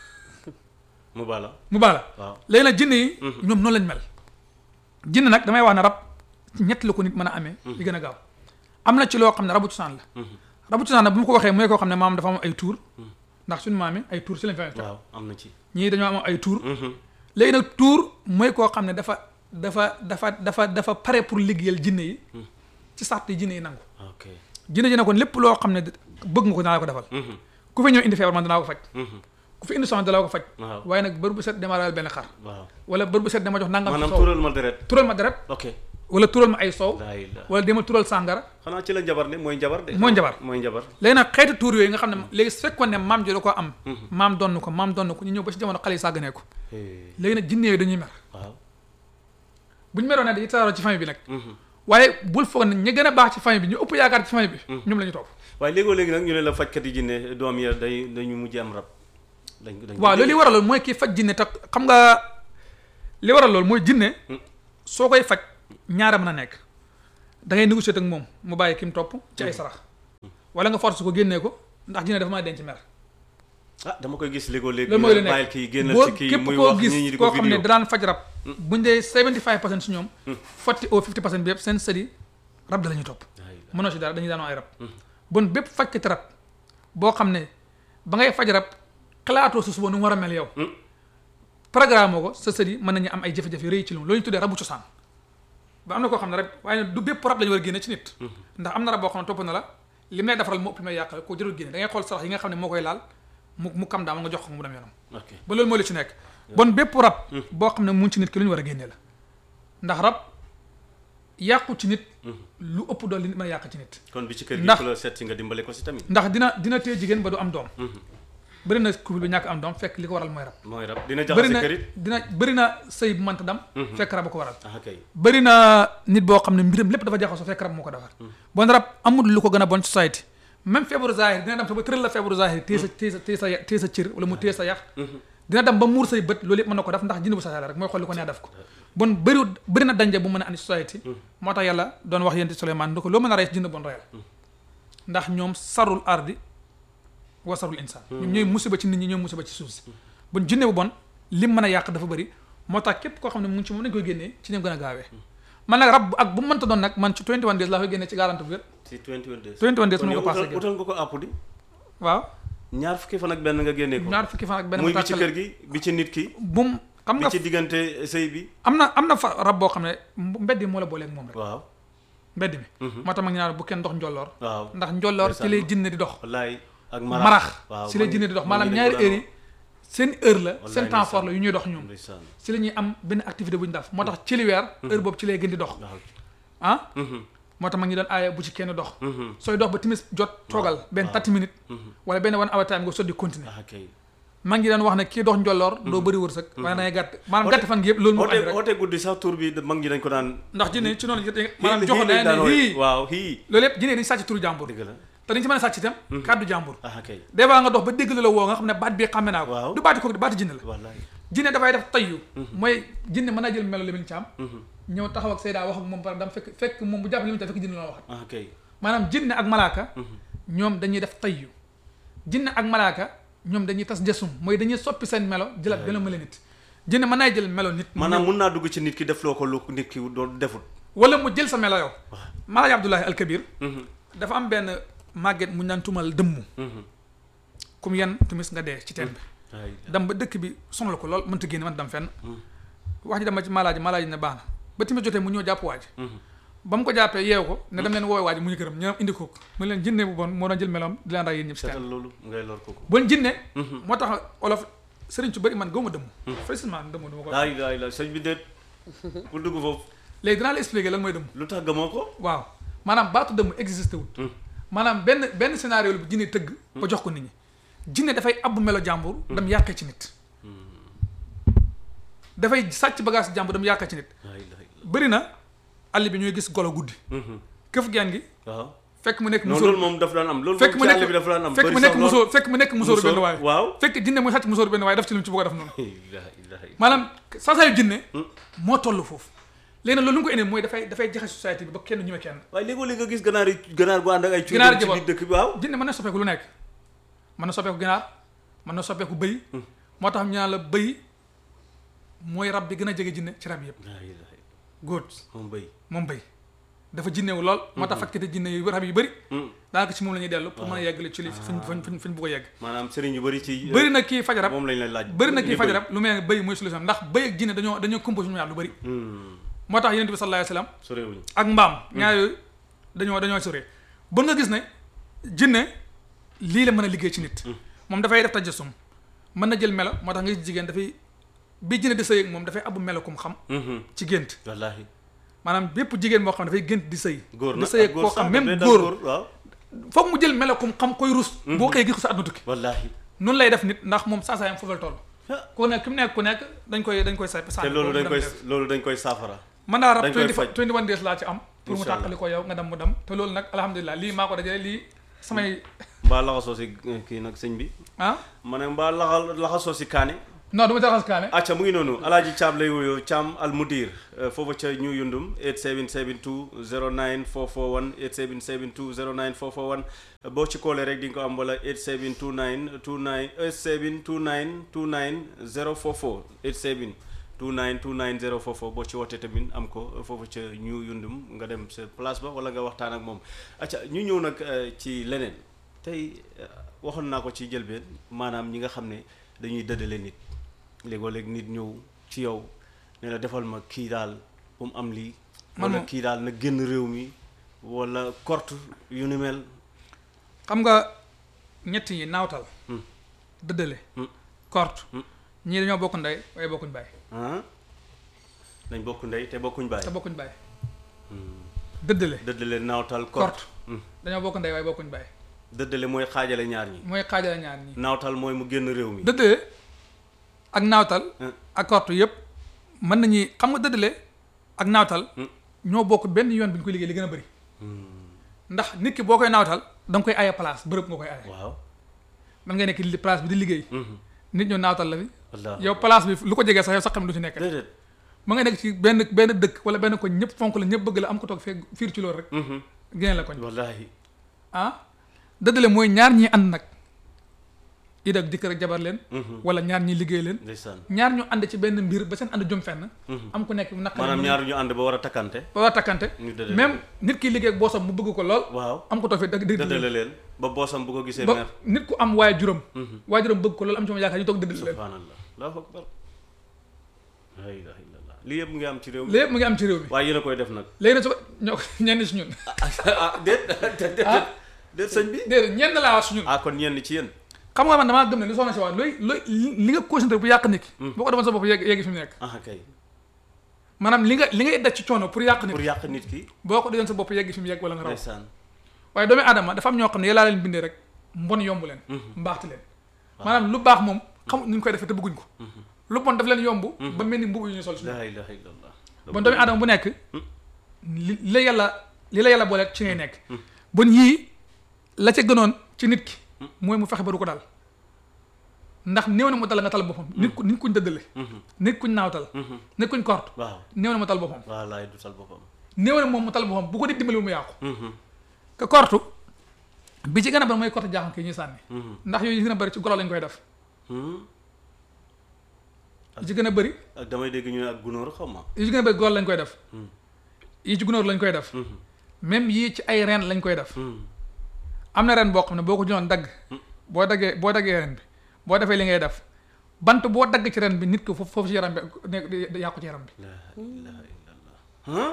mu baala mu baala léegi nag jinne yi ñoom noonu lañ mel jinne nag damay wax ne rab ñett la ko nit mën a amee li gën a gaaw am na ci loo xam ne rabu cosaan la rabu cosaan la bu ma ko waxee mooy koo xam ne maam dafa am ay tuur ndax suñu maam yi ay tuur si lañ fa waaw am na ci ñii dañoo am ay tuur léegi nag tuur mooy koo xam ne dafa dafa dafa dafa dafa pare pour liggéeyal jinne yi ci sart yi jinne yi nangu jinne ji ne kon lépp loo xam ne bëgg nga ko danaa ko defal ku fi ñëw indi feebar man danaa ko faj ku fi indi soxna danaa ko faj waaye nag bër bu set dama rawal benn xar wala bër bu set dama jox nangam maanaam tural ma deret tural ma deret ok wala tural ma ay soow wala demal tural sàngara xanaa ci la njabar ne mooy njabar de mooy njabar mooy njabar léegi nag xeetu tuur yooyu nga xam ne léegi su fekkoon ne maam ji da ko am maam donn ko maam donn ko ñu ñëw ba ci jamono xale yi sàgganee ko léegi nag jinne yooyu dañuy mer waaw bu ñu meroon ne dañuy tasaaroo ci famille bi nag waaye bul foog ne ñi gën a baax ci famille bi ñu ëpp yaakaar ci famille bi ñoom la ñu topp waaye léegoo léegi nag ñu ne la fajkat yi jinne doom ya day dañu mujj am rab waaw loolu li waral loolu mooy kii faj jinne te xam nga li waral loolu mooy jinne soo koy faj ñaara mën a nekk da ngay négocier ak moom mu bàyyi ki mu topp ci ay sarax wala nga force ko génnee ko ndax jinne dafa maa denc mer ah dama koy gis léegoo léegi loolu mooy lu nekk bàyyil kii génnal boo ci kii képp muy koo wax gis ñi ñi di ko koo xam ne vidéo daan faj rab buñ dee seventy five percent si ñoom forty au fifty percent bi yëpp seen sëdi rab da la ñuy topp mënoo si dara dañuy daanoo ay rab bon bépp fajkati rab boo xam ne ba ngay faj rab xalaatoo su suba nu mu war a mel yow programme ko sa sëdi mën nañu am ay jafe-jafe rëy ci loolu loolu ñu tuddee rabu cosaan ba am na koo xam ne rek waaye du bépp rab la ñu war a génne ci nit ndax am na rab boo xam ne topp na la li mu lay defaral moo ëpp li may yàqal koo jërul génne da ngay xool sarax yi nga xam ne moo koy laal mu mu kam daama nga jox ko mu dem yoonam ba loolu mooy li ci nekk bon bépp rab boo xam ne mu ngi ci nit ki lu ñu war a génne la ndax rab yàqu ci nit lu ëpp dool li nit mën a yàq ci nit kon bi ci kër gi ndax ku la seet si nga dimbale ko si tamit ndax dina dina téye jigéen ba du am doom bëri na couple bi ñàkk am doom fekk li ko waral mooy rab mooy rab dina bëri jaxase na kërit dina bëri na sëy bu mënta dam fekk rab a ko waral ah kay bëri na nit boo xam ne mbiram lépp dafa jaxasoo fekk rab moo ko defar bon rab amul lu ko gën a bon société même feebaru zahir dina dem te ba tëral la feebaru zahir téye sa téye sa téye sa téye sa cër wala mu téye sa yax dina dem ba muur say bët loolu yëpp mën na ko def ndax jinne bu sa rek mooy xool li ko neex def ko bon bëri bëri na danje bu mën a andi société moo tax yàlla doon wax yénti Souleymane ni ko loo mën a rey jinne bon reyal ndax ñoom sarul ardi wa sarul insaan ñoom ñooy musiba ci nit ñi ñooy musiba ci suuf si bon jinne bu bon lim mën a yàq dafa bëri moo tax képp koo xam ne mu ngi ci moom nañ koy génnee ci ñoom gën a gaawee man nag rab ak bu mu mënta doon nag man ci twenty one days laa koy génnee ci garanti bu wér si twenty one days twenty one days mu ko kon passé yow utal nga ko àpp di waaw ñaar fukki fan ak benn nga génnee ko ñaar fukki fan ak benn muy mu bi ci kër gi bi ci nit ki bu mu xam bi nga ci diggante sëy bi am na am na fa rab boo xam ne mbedd moo la booleeg moom rek waaw mbedd mi moo tax ma ngi naan bu kenn dox njolloor waaw ndax njolloor ci lay jinne di dox wallaay ak marax waaw si lay jinne di dox man- maanaam man ñaari dañ ko heures yi seen heure la Wallaay seen temps fort la yu ñuy dox ñoom ndeysaan si la ñuy am benn activité bu ñu def moo tax ci li weer heure boobu ci lay gën di dox waaw ah mhm moo tax ma ngi doon aaya bu ci kenn dox mhm sooy dox ba timis jot toogal benn thirty minutes wala benn one hour time nga sotti continuer ah kay ma ngi doon wax ne kii dox njolloor doo bëri wërsëg waaye da ngay gàtt maanaam gàtt fan gi yëpp loolu moo ko andi oote rek oote guddi sax tur bi mag ñi dañ ko daan ndax jinne ci noonu hii- maanaam hii joxoon lañ na daan ne wooye. hii waaw hii loolu yëpp jinne dañu sàcc turu jàmbur dëgg la te dañu ci mën a sàcc itam kàddu jàmbur ah kay des fois nga dox ba dégg la la woo nga xam ne baat bi xàmme naa Waaw. ko du baati kooku baati jinne la wallaay jinne dafay def tayyu mooy jinne mën naa jël melo limin ci am mhm ñëw taxaw ak Seyda wax ak moom par dam fekk fekk moom bu jàpp limin ci am fekk jinne la wax ah kay maanaam jinne ak malaaka ñoom dañuy def tayyu jinne ak malaaka ñoom dañuy tas jësum mooy dañuy soppi seen melo jëlaat gën a mel nit jinne mën naa jël melo nit maanaam mun naa dugg ci nit ki def loo ko lu nit ki doon defut wala mu jël sa melo yow Malaaji Abdoulahi Alkabir mhm dafa am benn màgget mu naan tumal dëmm mhm kum yan tumis nga dee ci teen bi ay dem ba dëkk bi sonal ko lool mënta génn man dem fenn wax ji dama ci malaaji malaaji ne baax na ba timis jotee mu ñëw jàpp waaj mhm ba mu ko jàppee yeew ko ne dem leen woowe waaj mu ñu këram ñoom indi ko mu leen jinne bu bon moo doon jël meloom di leen ray yéen ñëpp si teen seetal loolu ngay lor ko ko bon jinne moo tax olof sëriñ su bëri man gëwma dëmm précisément dëmm du ma ko laay laay la sëñ bi déet bu dugg foofu léegi dinaa la expliquer lan mooy dëmm lu tax gëmoo ko waaw maanaam baatu dëmm existé wut maanaam benn benn scénario la bu jinne tëgg ba jox ko nit ñi jinne dafay abbu melo jàmbur dam yàqee ci nit dafay sàcc bagage jàmbur dam yàqee ci nit laay laay bëri na àll bi ñooy gis golo guddi mhm këf geen gi waaw fekk mu nekk non musóor loolu moom daf daan am loolu fekk moom mu ci àll nekk bi daf daan am fekk bëri mu sax nekk lool. musóor fekk mu nekk musóoru benn waay waaw fekk jinne muy sàcc musóoru benn waay daf ci lu mu ci bëgg a def noonu ilaha ilaha maanaam saasaayu jinne moo toll foofu léegi nag loolu lu mu ko indee mooy dafay dafay jaxe société bi ba kenn ñëwee kenn waaye léegoo léegi nga gis ganaar yi ganaar gu ànd ak ay cuur Ganaar ci jabar. biir dëkk bi waaw jinne mën na soppeeku lu nekk mën na soppeeku ginaar mën na soppeeku bëy moo tax ñu naan la bëy mooy rab bi gën a jege jinne ci rab yëpp laa ilaha illa góor moom béy moom bëy dafa jinnewu lool moo tax fajkati jinne yu rab yu bëri daanaka ci moom la ñuy dellu pour mën a yeggale ci li fuñ fuñ fuñ fuñ bëgg a yegg maanaam sëriñ yu bëri ci bëri na kii faj rab moom lañ lay laaj bëri na kii li faj bëy. rab lu mel ne bëy mooy solution ndax bëy ak jinne dañoo dañoo composé ñu ñaar lu bëri Hmm, moo tax yonent bi sallallahu alayhi wa sallam sorewuñu ak mbaam ñaar yooyu dañoo dañoo sore bon nga gis ne jinne lii la mën a liggéey ci nit moom dafay def tajasum mën na jël melo moo tax nga gis jigéen dafay bi jinne di sëy ak moom dafay abbu melo kum xam Mhm, ci gént wallaahi maanaam bépp jigéen moo xam ne dafay gént di sëy góor di nag sëy ak ak góor koo sax xam daf même lay dal góor waaw foog mu jël melo kum xam koy rus boo xëyee gis ko sa àdduna tukki wallaahi noonu lay def nit ndax moom saa saa yam foofu la toll ah, ku nekk ki mu nekk ku nekk dañ koy dañ koy say te loolu dañ koy loolu dañ koy saafara mën naa rab dañ koy faj. twenty one days laa ci am pour mu Incha allah. tàqali ko yow nga dem mu dem te loolu nag alhamdulilah lii maa ko dajale lii samay mbaa laxasoo si kii nag sëñ bi ah ma ne mbaa laxa laxasoo si kaane non du ma jaxas kaane. acca mu ngi noonu Alaaji Caam lay wuyoo Caam Al Mudir foofu ca New Yundum eight seven seven two zero nine four four one eight seven seven two zero nine four four one boo ci koolee rek di nga ko am wala eight seven two nine two nine eight seven two nine two nine zero four four eight seven two nine two nine zero four four boo ci wootee tamit am ko foofu ca New Yundum nga dem sa place ba wala nga waxtaan ak moom acca ñu ñëw nag ci leneen tey waxoon naa ko ci jëlbeen maanaam ñi nga xam ne dañuy dëddale nit léegoo léeg nit ñëw ci yow ne la defal ma kii daal bu mu am lii wala kii daal na génn réew mi wala korte yu ni mel xam nga ñett yi naawtal dëddale korte ñii dañoo bokk ndey waaye bokkuñ baay dañ bokk ndey te bokkuñ baay te bokkuñ baay dëddale dëddale naawtal korte dañoo bokk ndey waaye bokkuñ baay dëddale mooy xaajale ñaar ñi mooy xaajale ñaar ñi naawtal mooy mu génn réew mi dëddale ak naawtal ak korte yëpp mën nañu xam nga dëddale ak naawtal ñoo bokk benn yoon bi ñu koy liggéey li gën a bëri ndax nit ki boo koy naawtal da nga koy aye place bërëb nga koy aye waaw man ngay nekk place bi di liggéey nit ñoo naawtal la fi yow place bi lu ko jegee sax yow sax xam du ci nekk déedéet ma nga nekk ci benn benn dëkk wala benn koñ ñëpp fonk la ñëpp bëgg la am ko toog fee fiir ci loolu rek génne la koñ wallaahi ah dëddale mooy ñaar ñi ànd nag id ak jëkkër ak jabar leen wala ñaar ñi liggéey leen ñaar ñu ànd ci benn mbir ba seen ànd jëm fenn am ku nekk naqari maanaam ñaar ñu ànd ba war a takkante ba war a takkante même nit ki liggéey ak boosam mu bëgg ko lool waaw am ko toog fee dëddale leen ba boosam bu ko gisee ba mer nit ku am waaye juróom waaye juróom bëgg ko loolu am ci moom yaakaar ñu toog dëddale leen subhanallah allahu akbar la ilaha illallah lii yëpp mu ngi am ci réew mi lii yëpp mu ngi am ci réew mi waaye yéen a koy def nag léegi nag su ko ñoo ñenn si ñun ah déet déet déet sëñ bi déedéet ñenn laa wax si ñun ah kon ñenn ci yéen xam nga man damaa gëm ne li soxna si wax looy looy li nga concentré bu yàq nit ki boo ko defoon sa bopp yegg yegg fi mu nekk ah kay maanaam li nga li ngay daj ci coono pour yàq nit pour yàq nit ki boo ko defoon sa bopp yegg fi mu yegg wala nga raw ndeysaan waaye doomu aadama dafa am ñoo xam ne yàllaa leen bindee rek mbon yomb leen mbaaxti leen maanaam lu baax moom xam ñu koy defee te bëgguñ ko lu bon daf leen yomb ba mel ni mbubu yu ñu sol si la ilaha illallah bon doomu aadama bu nekk li li la yàlla li la yàlla boole ci ngay nekk bon yii la ca gënoon ci nit ki mooy mu fexe ba du ko dal ndax néew na mu dal nga tal boppam nit ku nit kuñ dëddale nit kuñ naawtal nit kuñ korte waaw néew na mu tal boppam wallaay du tal boppam néew na moom mu tal boppam bu ko di dimbali mu yàqu que korte bi ci gën a bari mooy korte jaaxam kii ñuy sànni ndax yooyu yi gën a bari ci golo lañ koy def yi ci gën a bëri ak damay dégg ñu ne ak gunóor xaw ma yi ci gën a bëri golo lañ koy def yi ci gunóor lañ koy def même yii ci ay reen lañ koy def am na ren boo xam ne boo ko jëloon dagg boo daggee boo daggee ren bi boo defee li ngay def bant boo dagg ci ren bi nit ko foofu foofu ci yaram bi nekk di yàqu ci yaram bi la ilaha illallah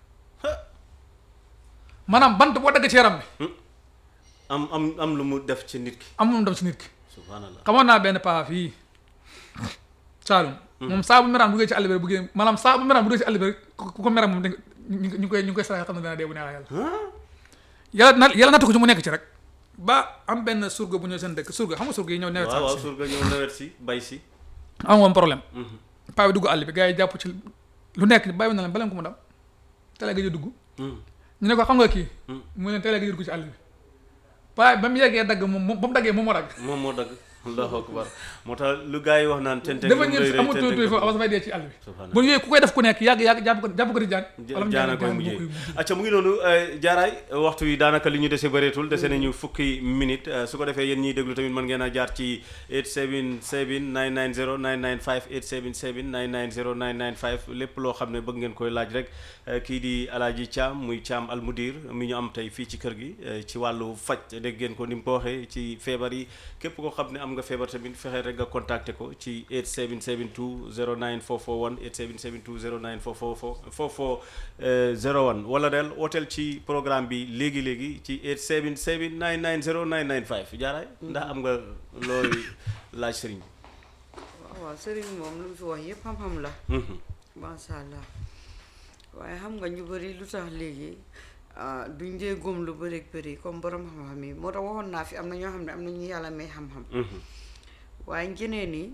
maanaam bant boo dagg ci yaram bi am am am lu mu def ci nit ki am moom def ci nit ki subhanallah xamoon naa benn paa fii Saalum moom saa bu meraan bu duggee ci àll bi bu génn maanaam saa bu meraan bu duggee ci àll bi ku ko meram moom ñu ngi koy ñu ngi koy saraxe xam ne dana dee bu neexee yàlla yàlla na yàlla nattu ko ci mu nekk ci rek ba am benn surga bu ñëw seen dëkk surga xam nga surga yi ñëw nawet waaw waaw surga ñëw nawet si bay si am woon problème paa bi dugg àll bi gars yi jàpp ci lu nekk bàyyi na leen baleen ko mu dam tele ga dugg ñu ne ko xam nga kii mu leen tele ga dugg ci àll bi paa ba mu yeggee dagg moom ba mu daggee moom moo dagg moom moo dagg allahu akbar moo tax lu gars yi wax naan tente dafa ñëw amul tuuti tuuti foofu dafay dee ci àll bi bu yooyu ku koy def ku nekk yàgg yàgg jàpp ko jàpp ko di jaan jaana koy mujjee acca mu ngi noonu jaaraay waxtu yi daanaka li ñu dese bëreetul dese nañu fukki minute su ko defee yéen ñiy déglu tamit mën ngeen a jaar ci eight seven seven nine nine zero nine nine five eight seven seven nine nine zero nine nine five lépp loo xam ne bëgg ngeen koy laaj rek kii di Alaaji Caam muy Caam Al Mudir mi ñu am tey fii ci kër gi ci wàllu faj dégg ngeen ko ni mu ko waxee ci feebar yi képp koo xam ne am nga feebar tamit fexe rek nga contacté ko ci eight seven seven two zero nine four four one eight seven seven two zero nine four four four four zero one wala del hôtel ci programme bi léegi-léegi ci eight seven seven nine nine zero nine nine five jaaraay ndax am nga looy laaj sëriñ waaw waaw sëriñ moom lu mu fi wax yëpp xam-xam la masha Allah waaye xam nga ñu bëri lu tax léegi duñ dee góom lu bëri bëri comme borom xam-xam yi moo tax waxoon naa fi am na ñoo xam ne am na ñu yàlla may xam-xam waaye ñeneen ñi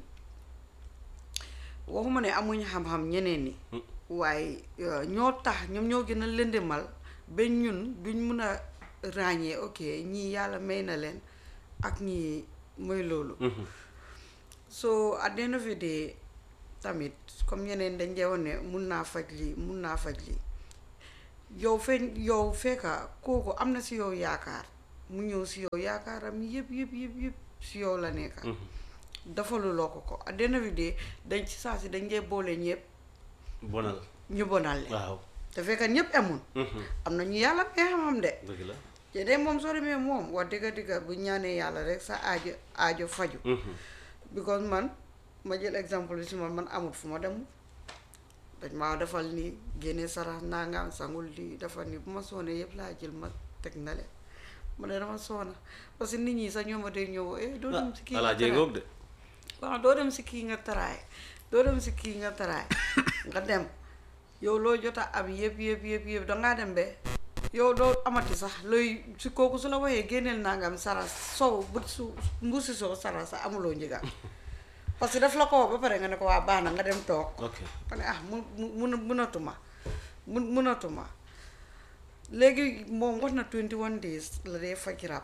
waxuma ne amuñ xam-xam ñeneen ñi waaye ñoo tax ñoom ñoo gën a lëndëmal ba ñun duñ mun a ràññee ok ñii yàlla may na leen ak ñii mooy loolu so at the end of the day tamit comme ñeneen dañ dee woon ne mun naa faj lii mun naa faj lii yow feeñ yow fekka kooku am na si yow yaakaar mu ñëw si yow yaakaaram yëpp yëpp yëpp yëpp si yow la nekka defaluloo ko ko at the end of the day dañ ci saa si dañ dee boole ñëpp bonal ñu bonal leen waaw te fekka ñëpp amun am na ñu yàlla may xam-xam de dëgg la te de moom soo demee moom wax dëgga dëgga bu ñaanee yàlla rek sa aajo aajo faju because man ma jël exemple bi si man man amut fu ma dem dañ maa defal ni génne sarax naa nga sangul lii defal ni bu ma soonee yëpp laa jël ma teg na leen ma ne dama soona parce que nit ñi sax ñoo ma dee ñëw eh doo dem si kii nga ala jéegoog de waaw doo dem si kii nga taraay doo dem si kii nga taraay nga dem yow loo jot a am yëpp yëpp yëpp yëpp dangaa dem be yow doo amati sax looy si kooku su la waxee génneel naa nga am sarax sow bu su mbuusi soo sarax sax amuloo njëgaam parce que daf la ko wax ba pare nga ne ko waa baax na nga dem toog ok ma ne ah mu mu munatuma mun munatuma léegi moom wax na twenty one days la dee faj rab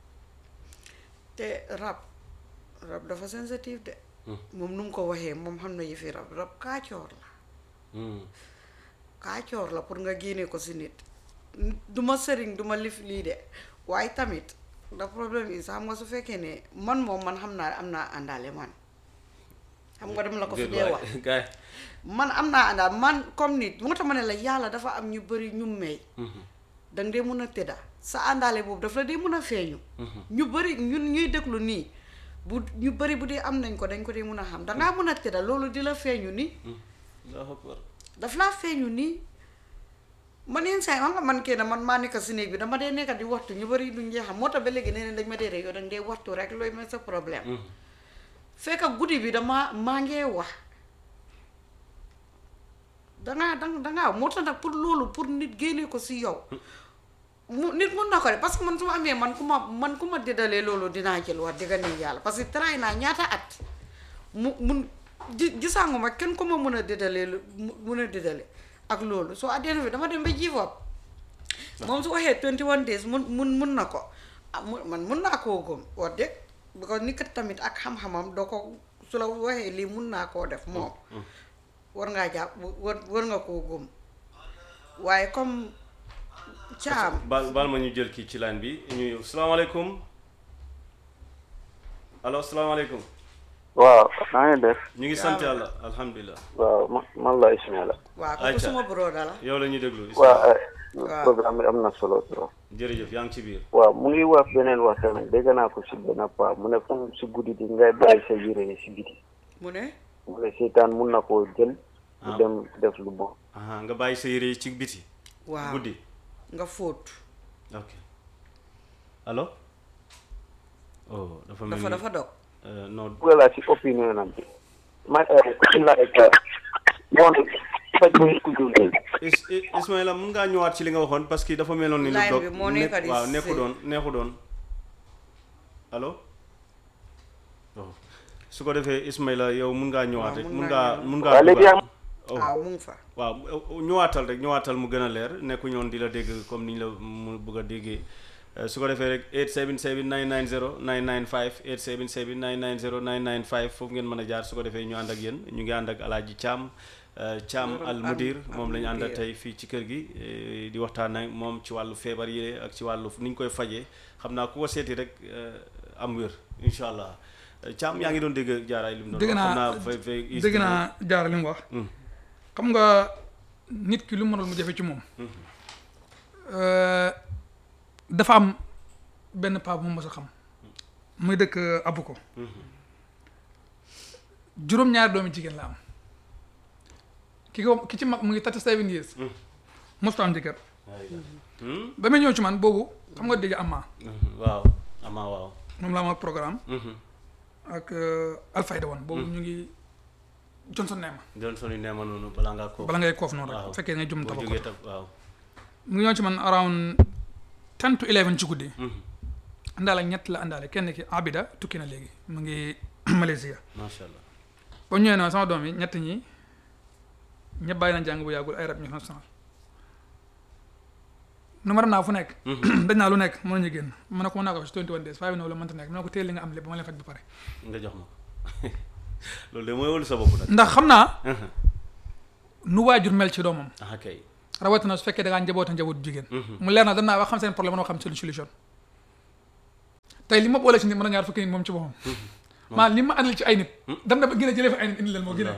te rab rab dafa sensitive de moom nu mu ko waxee moom xam na yëfi rab rab kaacoor la kaacoor la pour nga génne ko si nit du ma sëriñ du ma lif lii de waaye tamit da problème yi xam nga su fekkee ne man moom man xam naa am naa àndaale man xam nga dem la ko fi dee wax man am naa àndaal man comme nit moo tax ma ne la yàlla dafa am ñu bëri ñu may danga dee mun a tëdda sa àndaale boobu daf la dee mun a feeñu ñu bëri ñun ñuy déglu nii bu ñu bëri bu dee am nañ ko dañ ko dee mun a xam dangaa mun a tëdda loolu di la feeñu nii daf laa feeñu nii man yenn saa yi xam nga man kenn man maa nekk si néeg bi dama dee nekk di waxtu ñu bëri duñ dee xam moo tax ba léegi nee dañ ma dee rek yow danga dee waxtu rek looy mel sa problème fekk guddi bi dama maa ngee wax dangaa danga dangaa moo tax nag pour loolu pour nit génne ko si yow mu nit mun na ko de parce que man su ma amee man ku ma man ku ma dédalee loolu dinaa jël wax dëgg ne yàlla parce que tray naa ñaata at mu mun gi gisaanguma kenn ku ma mun a dédalee lu mun a dédale ak loolu soo addena bi dama dem ba give up moom su waxee twenty one days mun mun mun na ko ah man mun naa koo gëm wax dëgg because ni kat tamit ak xam-xamam doo ko su la waxee lii mun naa koo def moom war ngaa jàpp war war nga koo gëm waaye comme caam baal baal ma ñu jël kii ci line bi ñu salaamaaleykum allo salaamaaleykum waaw naa ngi def ñu ngi sant yàlla alhamdulilah waaw ma man la Ismaila waaw kooku suma broda la yow la ñuy déglu waaw programme bi am na solo trop jërëjëf yaa ngi ci biir waaw mu ngi wax beneen wax tamit dégg naa ko si benn paa mu ne comme si guddi di ngay bàyyi sa yére yi si biti mu ne mu ne seytaan mun na koo jël mu dem def lu bon aha nga bàyyi sa yére yi ci biti waaw guddi nga fóot ok allo oh dafa mel dafa ni dafa dog non bëgg laa si opinion am bi ma la bon faj bu nit ku dundee Ismaila mun ngaa ñëwaat ci li nga waxoon parce que dafa meloon ni lu dog line bi moo nekk di waaw nekku doon neexu doon allo oh su ko defee Ismaila yow mun ngaa ñëwaat rek mun ngaa mun ngaa léegi waaw mu ngi fa waaw ñëwaatal rek ñëwaatal mu gën a leer nekku ñoon di la dégg comme ni ñu la mu bëgg a déggee su ko defee rek eight seven seven nine nine zero nine nine five eight seven seven nine nine zero nine nine five foofu ngeen mën a jaar su ko defee ñu ànd ak yéen ñu ngi ànd ak Alaaji Caam Caam al Mudir moom la ñu àndal tey fii ci kër gi di waxtaan ak moom ci wàllu feebar yi ak ci wàllu ni ñu koy fajee xam naa ku ko seeti rek am wér incha allah Caam yaa ngi doon dégg jaaraay li mu doon dégg naa dégg naa jaara li mu wax xam nga nit ki lu mënul mu jafe ci moom dafa am benn paa bu mu mos a xam muy dëkk abu ko juróom-ñaari doomi jigéen la am ki ko ki ci mag mu ngi thirty seven years mosta am jëkkër ba muy ñëw ci man boobu xam nga dégg ama waaw ama waaw moom la am ak programme ak Alfayda woon boobu ñu ngi Johnson Neema Johnson Neema noonu balaa ngaa koof bala ngay koof noonu rek fekkee ngay jum taba ko waaw mu ngi ñëw ci man around ten to eleven ci guddi àndaale ñett la àndaale kenn ki Abida tukki na léegi mu ngi Malaysia macha allah ba ñëwee na sama doom yi ñett ñi ñëpp bàyyi nañ jàng bu yàggul ay rab ñu sonal nu ma dem naa fu nekk dañ naa lu nekk mën nañu génn mën na ko mën naa ko fi twenty one days five na wala mënta nekk mën na ko téel li nga am lépp ba ma leen faj ba pare nga jox ma loolu de mooy wóolu sa bopp nag. ndax xam naa nu waajur mel ci doomam ah kay. rawatina su fekkee da ngaa njaboota njaboot jigéen mu leer na danaa wax xam seen problème mën xam seen solution tey li ma boole ci nit mën a ñaar fukki nit moom ci boppam maa li ma andil ci ay nit dem na ba gën a jëlee fa ay nit indi leen moo gën a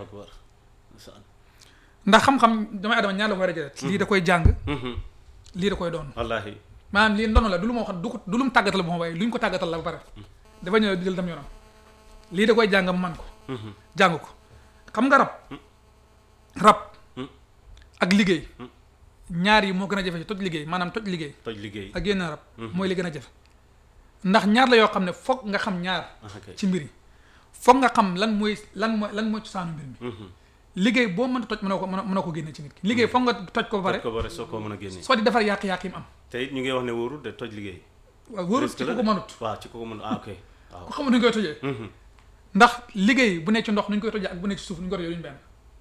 ndax xam-xam damay adama ñaar la ko war a jëlee lii da koy jàng lii da koy doon wallaahi maanaam lii ndono la du lu moo xam du ko du lu mu tàggatal ba ma waaye lu ñu ko tàggatal la ba pare dafa ñëw di jël dem yoonam lii da koy jàng mu man ko jàng ko xam nga rab rab ak liggéey ñaar yi moo gën a jafe ci toj liggéey maanaam toj liggéey toj liggéey ak yenn rab mooy li gën a jafe ndax ñaar la yoo xam ne foog nga xam ñaar ci mbir yi foog nga xam lan mooy lan mooy lan mooy cosaanu mbir mi liggéey boo mën a toj mënoo ko mënoo ko génne ci nit ki liggéey foog nga toj ko ba pare toj ko ba pare soo ko mën a génne soo di defar yàq-yàq yi mu am te it ñu ngi wax ne wóorul de toj liggéey waaw wóorul ci ko ko mënut waaw ci ko ko mënut ah ok waaw ko xamul nu ñu koy tojee ndax liggéey bu ne ci ndox nu ñu koy tojee ak bu ne ci suuf nu ñu koy tojee duñu benn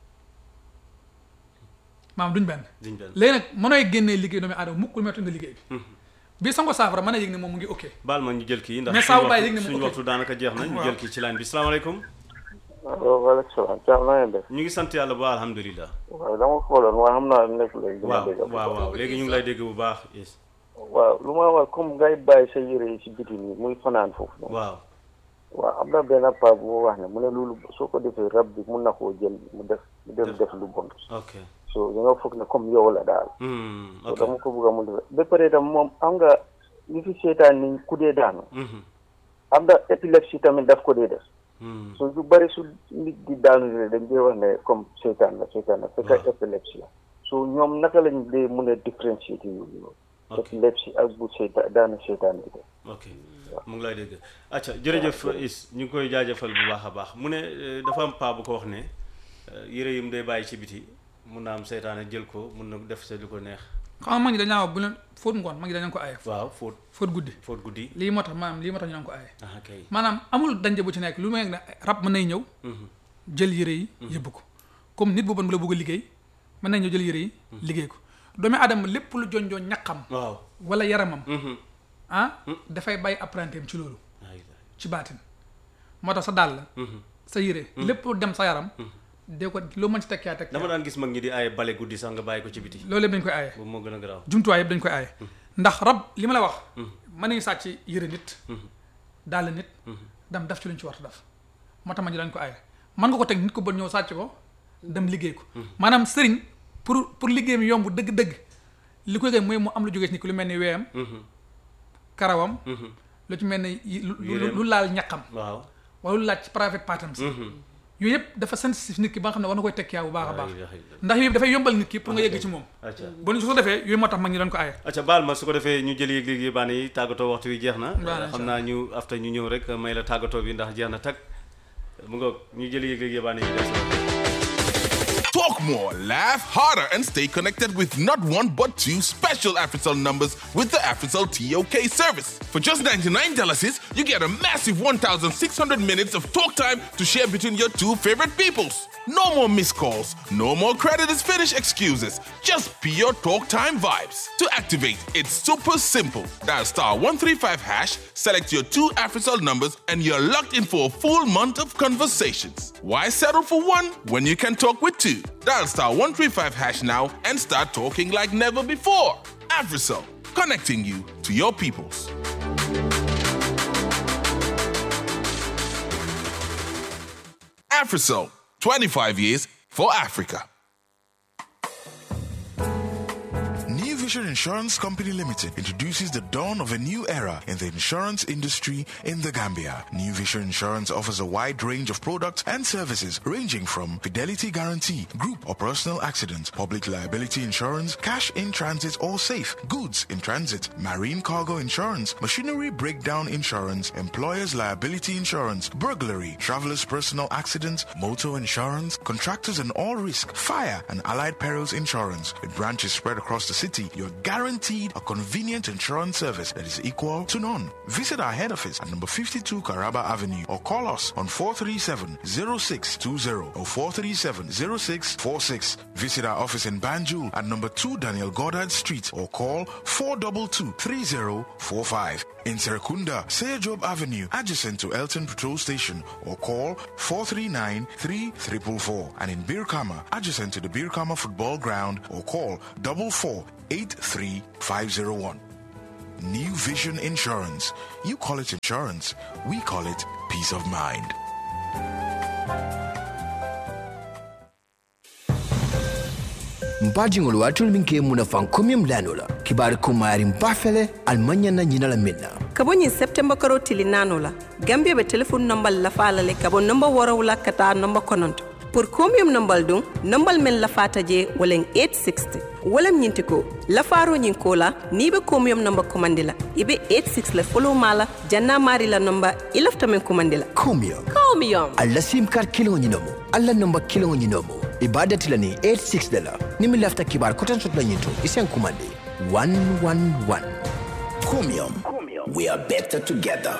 maanaam duñ benn duñ benn léegi nag mënooy génnee liggéey doomu aadama mukk lu metti nga liggéey bi bi sango saafara mën a yëg ne moom mu ngi ok baal ma ñu jël kii ndax mais saa bu bàyyi yëg ne mu suñu ok waxtu daanaka jeex na ñu jël kii ci line bi salaamaaleykum waaw waaleykum salaam Thiam na ngeen def. ñu ngi sant yàlla bu baax alhamdulilah waaw dama xooloon waaye xam naa nekk léegi. dama waaw dégg waaw waaw léegi ñu ngi lay dégg bu baax yes waaw lu ma wax comme ngay bàyyi sa yére yi si biti nii muy fanaan foofu. waaw waaw am na benn paa bu wax ne mu ne loolu soo ko defee rab bi mun na koo jël mu def mu dem def lu bon. ok so da nga foog ne comme yow la daal. Hmm, so ok dama ko bëgg a mun def ba pare tam moom am nga li fi seetaan ni ku dee daanu. Mhm. am na épilepsie tamit daf ko dee def. Hmm, so lu bëri su nit di daanu ne dañ dee wax ne comme seetaan la seetaan la fekk waaw. épilepsie la so ñoom naka lañ dee mun a différencier yooyu ok épilepsie ak bu seetaan daanu seetaan bi def. ok mu ngi lay dégg acca jërëjëf Is ñu ngi koy jaajëfal bu baax a baax mu ne eh, dafa am paa bu ko wax ne eh, yére yi mu day bàyyi ci biti mun na am seytaane jël ko mun na def sa lu ko neex xam nga mag ñi dañaa wax bu leen fóot ngoon mag ñi dañu ko aaye waaw fóot fóot guddi fóot guddi lii moo tax maanaam lii moo tax ñu naan ko aaye ah kay maanaam amul danje bu ci nekk lu may ne rab mën nay ñëw Mhm. jël yére yi yóbbu ko comme nit bu bon bu la bëgg a liggéey mën nañ ñëw jël yére yi liggéey ko doomu aadama lépp lu jonjoo ñaqam waaw wala yaramam Mhm. ah dafay bàyyi apprenti am ci loolu Ay, ci baatin moo tax sa dàll mhm. sa yére lépp lu dem sa yaram dee ko loo mën ci tekkiyaa teg dama daan gis mag ñi di aaye bale guddi sax nga bàyyi ko ci biti loolu yëpp dañ koy aaye boobu moo gën a garaaw jumtuwaay yëpp dañ koy aaye ndax rab li ma la wax mën nañu sàcc yére nit dàll nit dem def ci lu ñu ci war a def moo tax ma ñu dañ ko aaye mën nga ko teg nit ko bon ñëw sàcc ko dem liggéey ko maanaam sëriñ pour pour liggéey mi yomb dëgg-dëgg li koy gën mooy mu am lu jógee ci nit ki lu mel ni weeyam karawam lu ci mel ni yi- lu- lu lu laal ñaqam waaw wala lu laal ci private partam si yooyu yëpp dafa sensitif nit ki ba nga xam ne war na koy tekkiyaa bu baax a baax Ay, ay, ay. ndax yooyu yëpp dafay yombal nit ki pour nga yegg ci moom acca ba ñu su ko defee yooyu moo tax mag ñi doon ko aaye acca baal ma su ko defee ñu jëli yëg-yëg yi baan yi tàggatoo waxtu wi jeex na Baax na, xam naa ñu afta ñu ñëw rek may la tàggatoo bi ndax jeex na tag mu ngoog ñu jëli yëg-yëg yi baan yi des Talk more, laugh harder, and stay connected with not one but two special AfriCell numbers with the AfriCell T O K service. For just ninety-nine dollars, you get a massive one thousand six hundred minutes of talk time to share between your two favorite peoples. No more missed calls, no more credit is finished excuses, just pure talk time vibes. To activate, it's super simple. Dial star one three five hash, select your two AfriCell numbers, and you're locked in for a full month of conversations. Why settle for one when you can talk with two? Dial star one three five hash now and start talking like never before. AfriCell, connecting you to your peoples. AfriCell, twenty-five years for Africa. New Vision Insurance Company Limited introduces the dawn of a new era in the insurance industry in the Gambia. New Vision Insurance offers a wide range of products and services ranging from fidelity guarantee, group or personal accident, public liability insurance, cash in transit or safe, goods in transit, marine cargo insurance, machinery breakdown insurance, employer's liability insurance, burglary, traveler's personal accident, motor insurance, contractors and all risk, fire and allied perils insurance. With branches spread across the city, your you're guaranteed a convenient insurance service that is equal to none. Visit our head office at number fifty-two Caraba Avenue or call us on four three seven, zero six two zero or four three seven, zero six four six. Visit our office in Banjul at number two Daniel Goddard Street or call four two two, three zero four five. In Serekunda, Seyajob Avenue, adjacent to Elton Patrol Station, or call four three nine, three four four four. And in Birkama, adjacent to the Birkama Football Ground, or call four four eight three five zero one. New Vision Insurance. You call it insurance, we call it peace of mind. Mbajingol watul minke muna fan komyam lanola kibar kumari mbafele almanya na nyinala minna kabonyi September karo tili nanola Gambia be telephone number la fala le kabo number warawula kata number kononto pour komyam number dun number men la fata je woleng eight sixty wolam nyintiko la faro nyinkola ni be komyam number komandila ibe eight six le follow mala janna mari la number ilafta men komandila komyam komyam alla sim card kilo nyinomo alla number kilo nyinomo ibadati la ni eight six dala nimi lafta kibar kotan sot la nyinto isen kumande one one one. Comium. We are better together.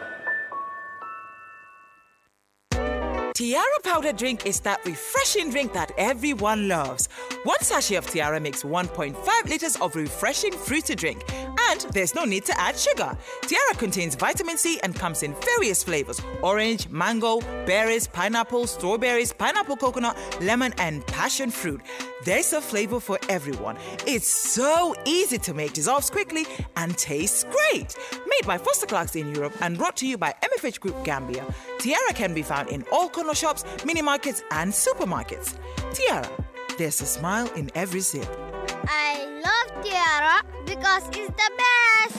Tiara powder drink is that refreshing drink that everyone loves. One sachet of Tiara makes one point five liters of refreshing fruity drink. And there's no need to add sugar. Tiara contains vitamin C and comes in various flavors: orange, mango, berries, pineapple, strawberries, pineapple coconut, lemon, and passion fruit. There's a flavor for everyone. It's so easy to make, dissolves quickly, and tastes great. Made by Foster Clarks in Europe and brought to you by M F H Group Gambia, Tiara can be found in all corner shops, mini markets, and supermarkets. Tiara, there's a smile in every sip. I love Tiara because it's the best.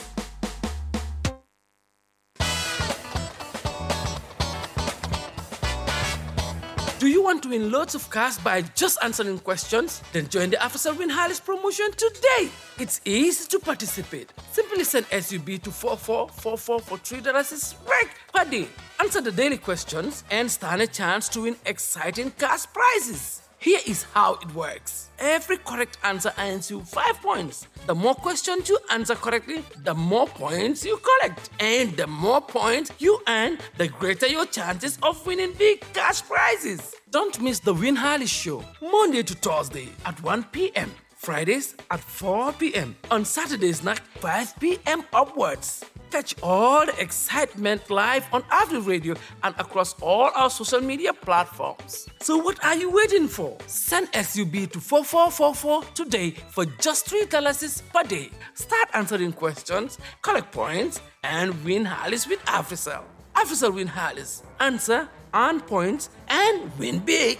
Do you want to win loads of cash by just answering questions? Then join the Afisal Win Harris promotion today. It's easy to participate. Simply send S U B to four four four four for three dollars right per day. Answer the daily questions and stand a chance to win exciting cash prizes. Here is how it works. Every correct answer earns you five points. The more questions you answer correctly, the more points you collect. And the more points you earn, the greater your chances of winning big cash prizes. Don't miss the Win Harley Show, Monday to Thursday at one p.m. Fridays at four p.m. On Saturdays at five p.m. upwards. Catch all the excitement live on Avenue Radio and across all our social media platforms. So what are you waiting for? Send S U B to four four four four today for just three dollars per day. Start answering questions, collect points, and win Harleys with Afrisal. Afrisal Win Harleys. Answer, earn points, and win big.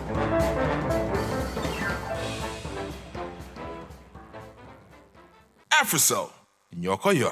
Afrisal, Nyoko Yor.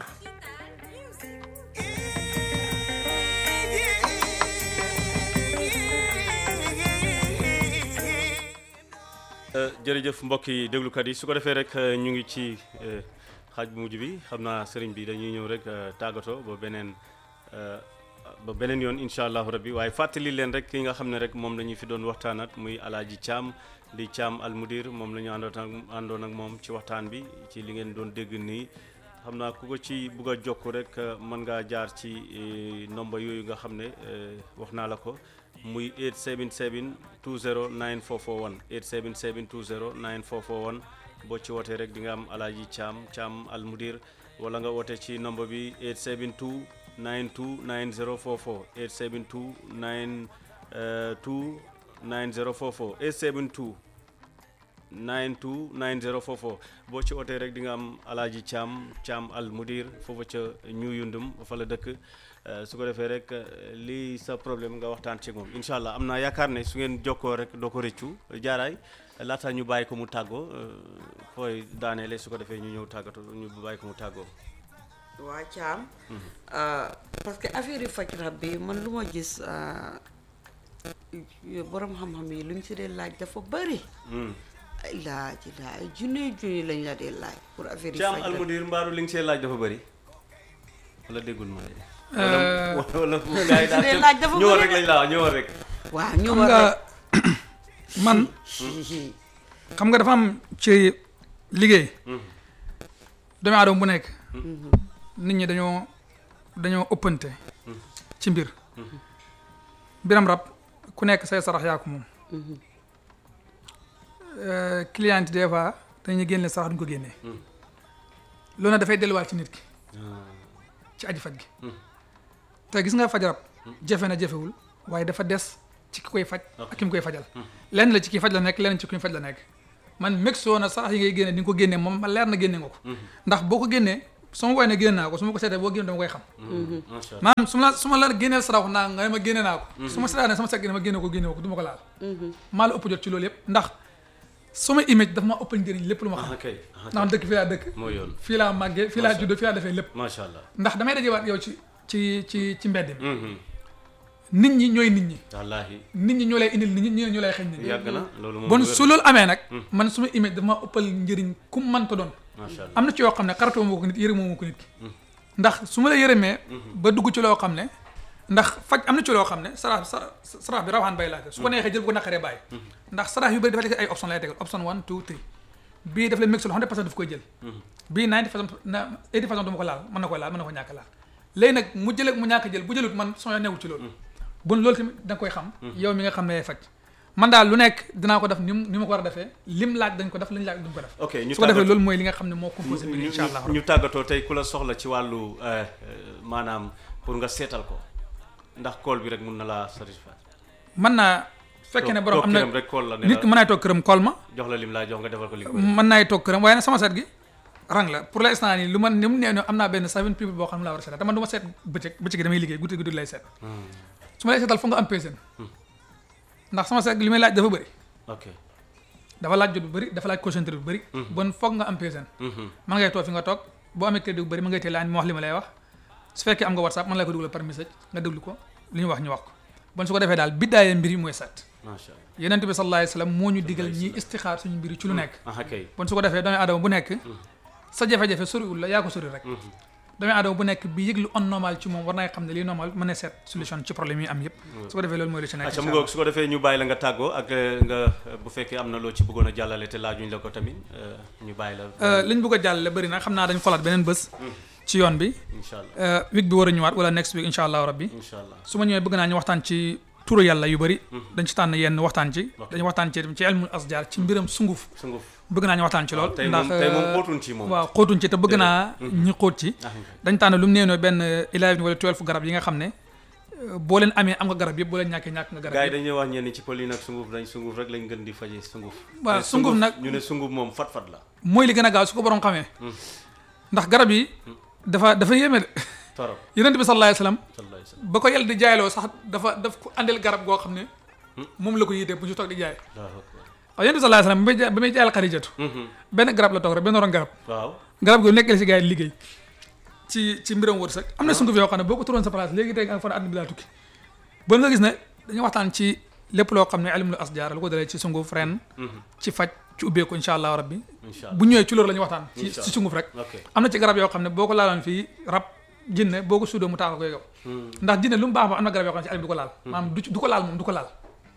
jërëjëf mbokk yi déglukat yi su ko defee rek ñu ngi ci xaaj bu mujj bi xam naa sëriñ bi dañuy ñëw rek tàggatoo ba beneen ba beneen yoon incha allahu rabbi waaye fàttali leen rek ki nga xam ne rek moom la ñu fi doon waxtaanat muy Alaaji Thiam di Thiam almudir moom la ñu àndoon ak àndoon ak moom ci waxtaan bi ci li ngeen doon dégg nii xam naa ku ko ci bugg a jokk rek mën ngaa jaar ci nomba yooyu nga xam ne wax naa la ko muy eight seven seven two zero nine four four one eight seven seven two zero nine four four one boo ci wootee rek di nga am Alaaji Thiam Thiam almudir wala nga woote ci nomba bi eight seven two nine two nine zero four four eight seven two nine two nine zero four four eight seven two nine two nine zero four four boo ci wootee rek di nga am Alaaji Thiam Thiam almudir foofu ca New Yundum fa la dëkk su ko defee rek lii sa problème nga waxtaan ci moom incha allah am naa yaakaar ne su ngeen jokkoo rek doo ko rëccu jaaraay laata ñu bàyyi ko mu tàggoo fooy daaneele su ko defee ñu ñëw tàggatu ñu bàyyi ko mu tàggoo. waa Thiam parce que affaire yi faj rab bi man lu ma gis borom xam-xam yi luñ si dee laaj dafa bëri. ay laaj laaj junne junne lañ la dee laaj pour affaire yi faj Thiam almudir mbaaru li nga see laaj dafa bëri wala déggul ma wala wala gars yi daal ñëwal rek lañ la ñëwal rek. waaw xam ñëwal nga rek man xam nga dafa am ci liggéey doomu aadama bu nekk nit ñi dañoo dañoo ëppante ci mbir mbiram rab ku nekk say sarax yaa ko moom client des fois dañuy génne sarax duñ ko génnee loolu nag dafay delluwaat ci nit ki ci aji faj gi te gis nga faj rab jafe na jafewul waaye dafa des ci ki koy faj ak ki mu koy fajal lenn la ci ki faj la nekk lenn ci ki mu faj la nekk man meg soo na sarax yi ngay génne di nga ko génnee moom ma leer na génne nga ko ndax boo ko génnee su ma woowee ne génne naa ko su ma ko seetee boo génne dama koy xam maanaam su ma la su ma la génneel sarax naa nga ma génne naa ko su ma seetaa ne sama seet génne ma génne ko génne ko du ma ko laal maa la ëpp jot ci loolu yëpp ndax sama image dafa ma ëppal njëriñ lépp lu ma xam ndax dëkk fii laa dëkk fii laa màggee fii laa juddoo fii laa defee lépp macha allah ndax damay dajewaat yow ci ci ci ci mbedd mi nit ñi ñooy nit ñi wallaahi nit ñi ñoo lay indil nit ñi ñi ñoo lay xëñ nit ñi yàgg na loolu moom bon su loolu amee nag man suma image dafa ma ëppal njëriñ ku mu mënta doon am na ci yoo xam ne xaratoo moo ko nit yërëmoo moo ko nit ki ndax su ma la yërëmee ba dugg ci loo xam ne ndax faj am na ci loo xam ne sarax sarax bi rawaan bay laajte su ko neexee jël bu ko naqaree bàyyi ndax sarax yu bëri dafa nekk ay option lay tegal option one two three bii daf lay mix loo xam ne personne daf koy jël bii ninety façon na eighty façon du ma ko laal mën na ko laal mën na ko ñàkk laal léegi nag mu jël mu ñàkk jël bu jëlut man soo newu ci loolu bon loolu tamit da nga koy xam yow mi nga xam ne faj man daal lu nekk dinaa ko def ni ni ma ko war a defee lim laaj dañ ko def liñ laaj duñ ko def ok ñu su ko defee loolu mooy li nga xam ne moo composé bi incha allah ñu tàggatoo tey ku la soxla ci wàllu maanaam pour nga seetal ko ndax kool bi rek mun na laa satisfaire mën naa fekkee ne borom am na nit ki mën naay toog këram kool ma jox la lim laa jox nga defal ko li mën naay toog këram waaye nag sama seet gi rang la pour l'instant nii lu man ni mu nee am naa benn seven people boo xam ne laa war a seetal te man du ma seet bëccëg bëccëg damay liggéey guddi guddi lay seet su ma lay seetal foog nga am patient ndax sama seet li may laaj dafa bëri ok dafa laaj jot bu bëri dafa laaj concentré bu bëri bon foog nga am patient man ngay toog fi nga toog boo amee crédit bu bëri ma ngay teel laan ma wax li ma lay wax su fekkee am nga whatsapp man lay ko dugal par message nga déglu ko li ñu wax ñu wax ko bon su ko defee daal biddaayee mbir yi mooy set macha allah yonent bi sallallahu alayhi wa sallam moo ñu digal ñi istixaar suñu mbir yi ci lu nekk bon su ko defee doomu aadama bu nekk sa jafe-jafe soriwul la yaa ko sori rek doomu aadama bu nekk bi yëg lu on normal ci moom war naa xam ne lii normal mën a seet solution ci problème yi am yëpp su ko defee loolu mooy lu ci nekk mu ngoog su ko defee ñu bàyyi la nga tàggoo ak nga bu fekkee am na loo ci bëggoon a jàllale te laajuñ la ko tamit ñu bàyyi la liñ bëgg a jàllale bëri na xam naa dañ xolaat beneen bés ci yoon bi incha allah week bi war a ñëwaat wala next week incha allah rabbi incha allah su ma ñëwee bëgg naa ñu waxtaan ci turu yàlla yu bëri dañ ci tànn yenn waxtaan ci dañu waxtaan ci ci ilmul asjar ci mbiram sunguf sunguf bëgg naa ñu waxtaan ci lool ndax tey moom xóotuñ ci moom waaw xóotuñ ci te bëgg naa ñu xóot ci dañ tànn lu mu neenoo benn eleven wala twelve garab yi nga xam ne boo leen amee am nga garab yëpp boo leen ñàkkee ñàkk nga garab gars yi dañuy wax ñenn ci pël yi nag sunguf dañ sunguf rek lañ gën di faje sunguf waaw sunguf nag ñu ne sunguf moom fat-fat la mooy li gën a gaaw su ko borom xamee ndax garab yi dafa dafa yéeme de torop yonent bi sallallahu alayhi wasallam ba ko yàlla di jaayloo sax dafa daf ko andil garab goo xam ne moom la ko yitee bu ñu toog di jaay waaw yonent bi sallallahu alayhi wasallam ba muy jaayal Xadijatu benn garab la toog rek benn ron garab waaw garab gi nekk la si gars yi liggéey ci ci mbiram wërsëg am na sunguf yoo xam ne boo ko turoon sa place léegi tey nga fa ne àdduna bi laa tukki ba nga gis ne dañu waxtaan ci lépp loo xam ne ilmul asjar lu ko dalee ci sunguf ren ci faj ci ubbeeku incha allah rabbi bu ñëwee ci loolu la ñu waxtaan ci ci sunguf rek am na ci garab yoo xam ne boo ko laaloon fii rab jinne boo ko suudoo mu taaxa koy yow ndax jinne lu mu baax ba am na garab yoo xam ne ci alim du ko laal maanaam du du ko laal moom du ko laal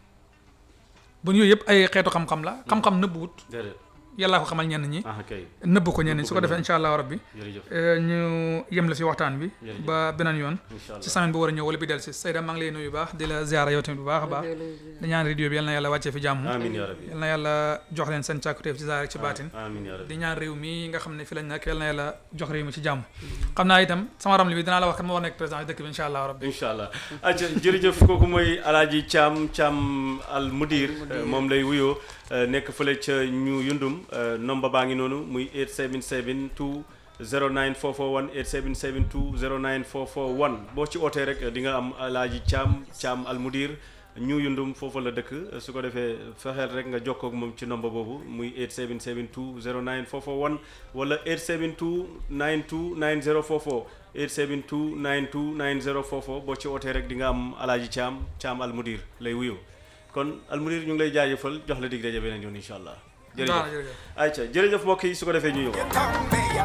bon yooyu yëpp ay xeetu xam-xam la xam-xam nëbbuwut yàllaa ko xamal ñenn ñi nëbb ko ñenn ñi su ko defee incha allah rabbi ñu yem la fi waxtaan bi ba beneen yoon ci semaine bi war a ñëw wala bi del si Seyda maa ngi lay nuyu bu baax di la ziara yow tamit bu baax a baax di ñaan radio bi yal na yàlla wàccee fi jàmm yal na yàlla jox leen seen càkkuteef ci zaar ci baatin di ñaan réew mi nga xam ne fi lañ nekk yal na yàlla jox réew mi ci jàmm xam naa itam sama ramli bi dinaa la wax kan ma war nekk président dëkk bi incha allah rabbi incha allah aca jërëjëf kooku mooy Alaaji Thiam Thiam al Mudir moom lay wuyoo nekk fële ca ñu yundum nomba baa ngi noonu muy eight seven seven two zero nine four four one eight seven seven two zero nine four four one boo ci ootee rek di nga am Alaaji Thiam Thiam al Mudir ñu yundum foofu la dëkk su ko defee fexeel rek nga jokkoo ak moom ci nomba boobu muy eight seven seven two zero nine four four one wala eight seven two nine two nine zero four four eight seven two nine two nine zero four four boo ci ootee rek di nga am Alaaji Thiam Thiam al Mudir lay wuyoo kon al Mudir ñu ngi lay jaajëfal jox la dig daje beneen yoon incha allah jërëjëf ayca jërëjëf mbokk yi su ko defee ñu ñëw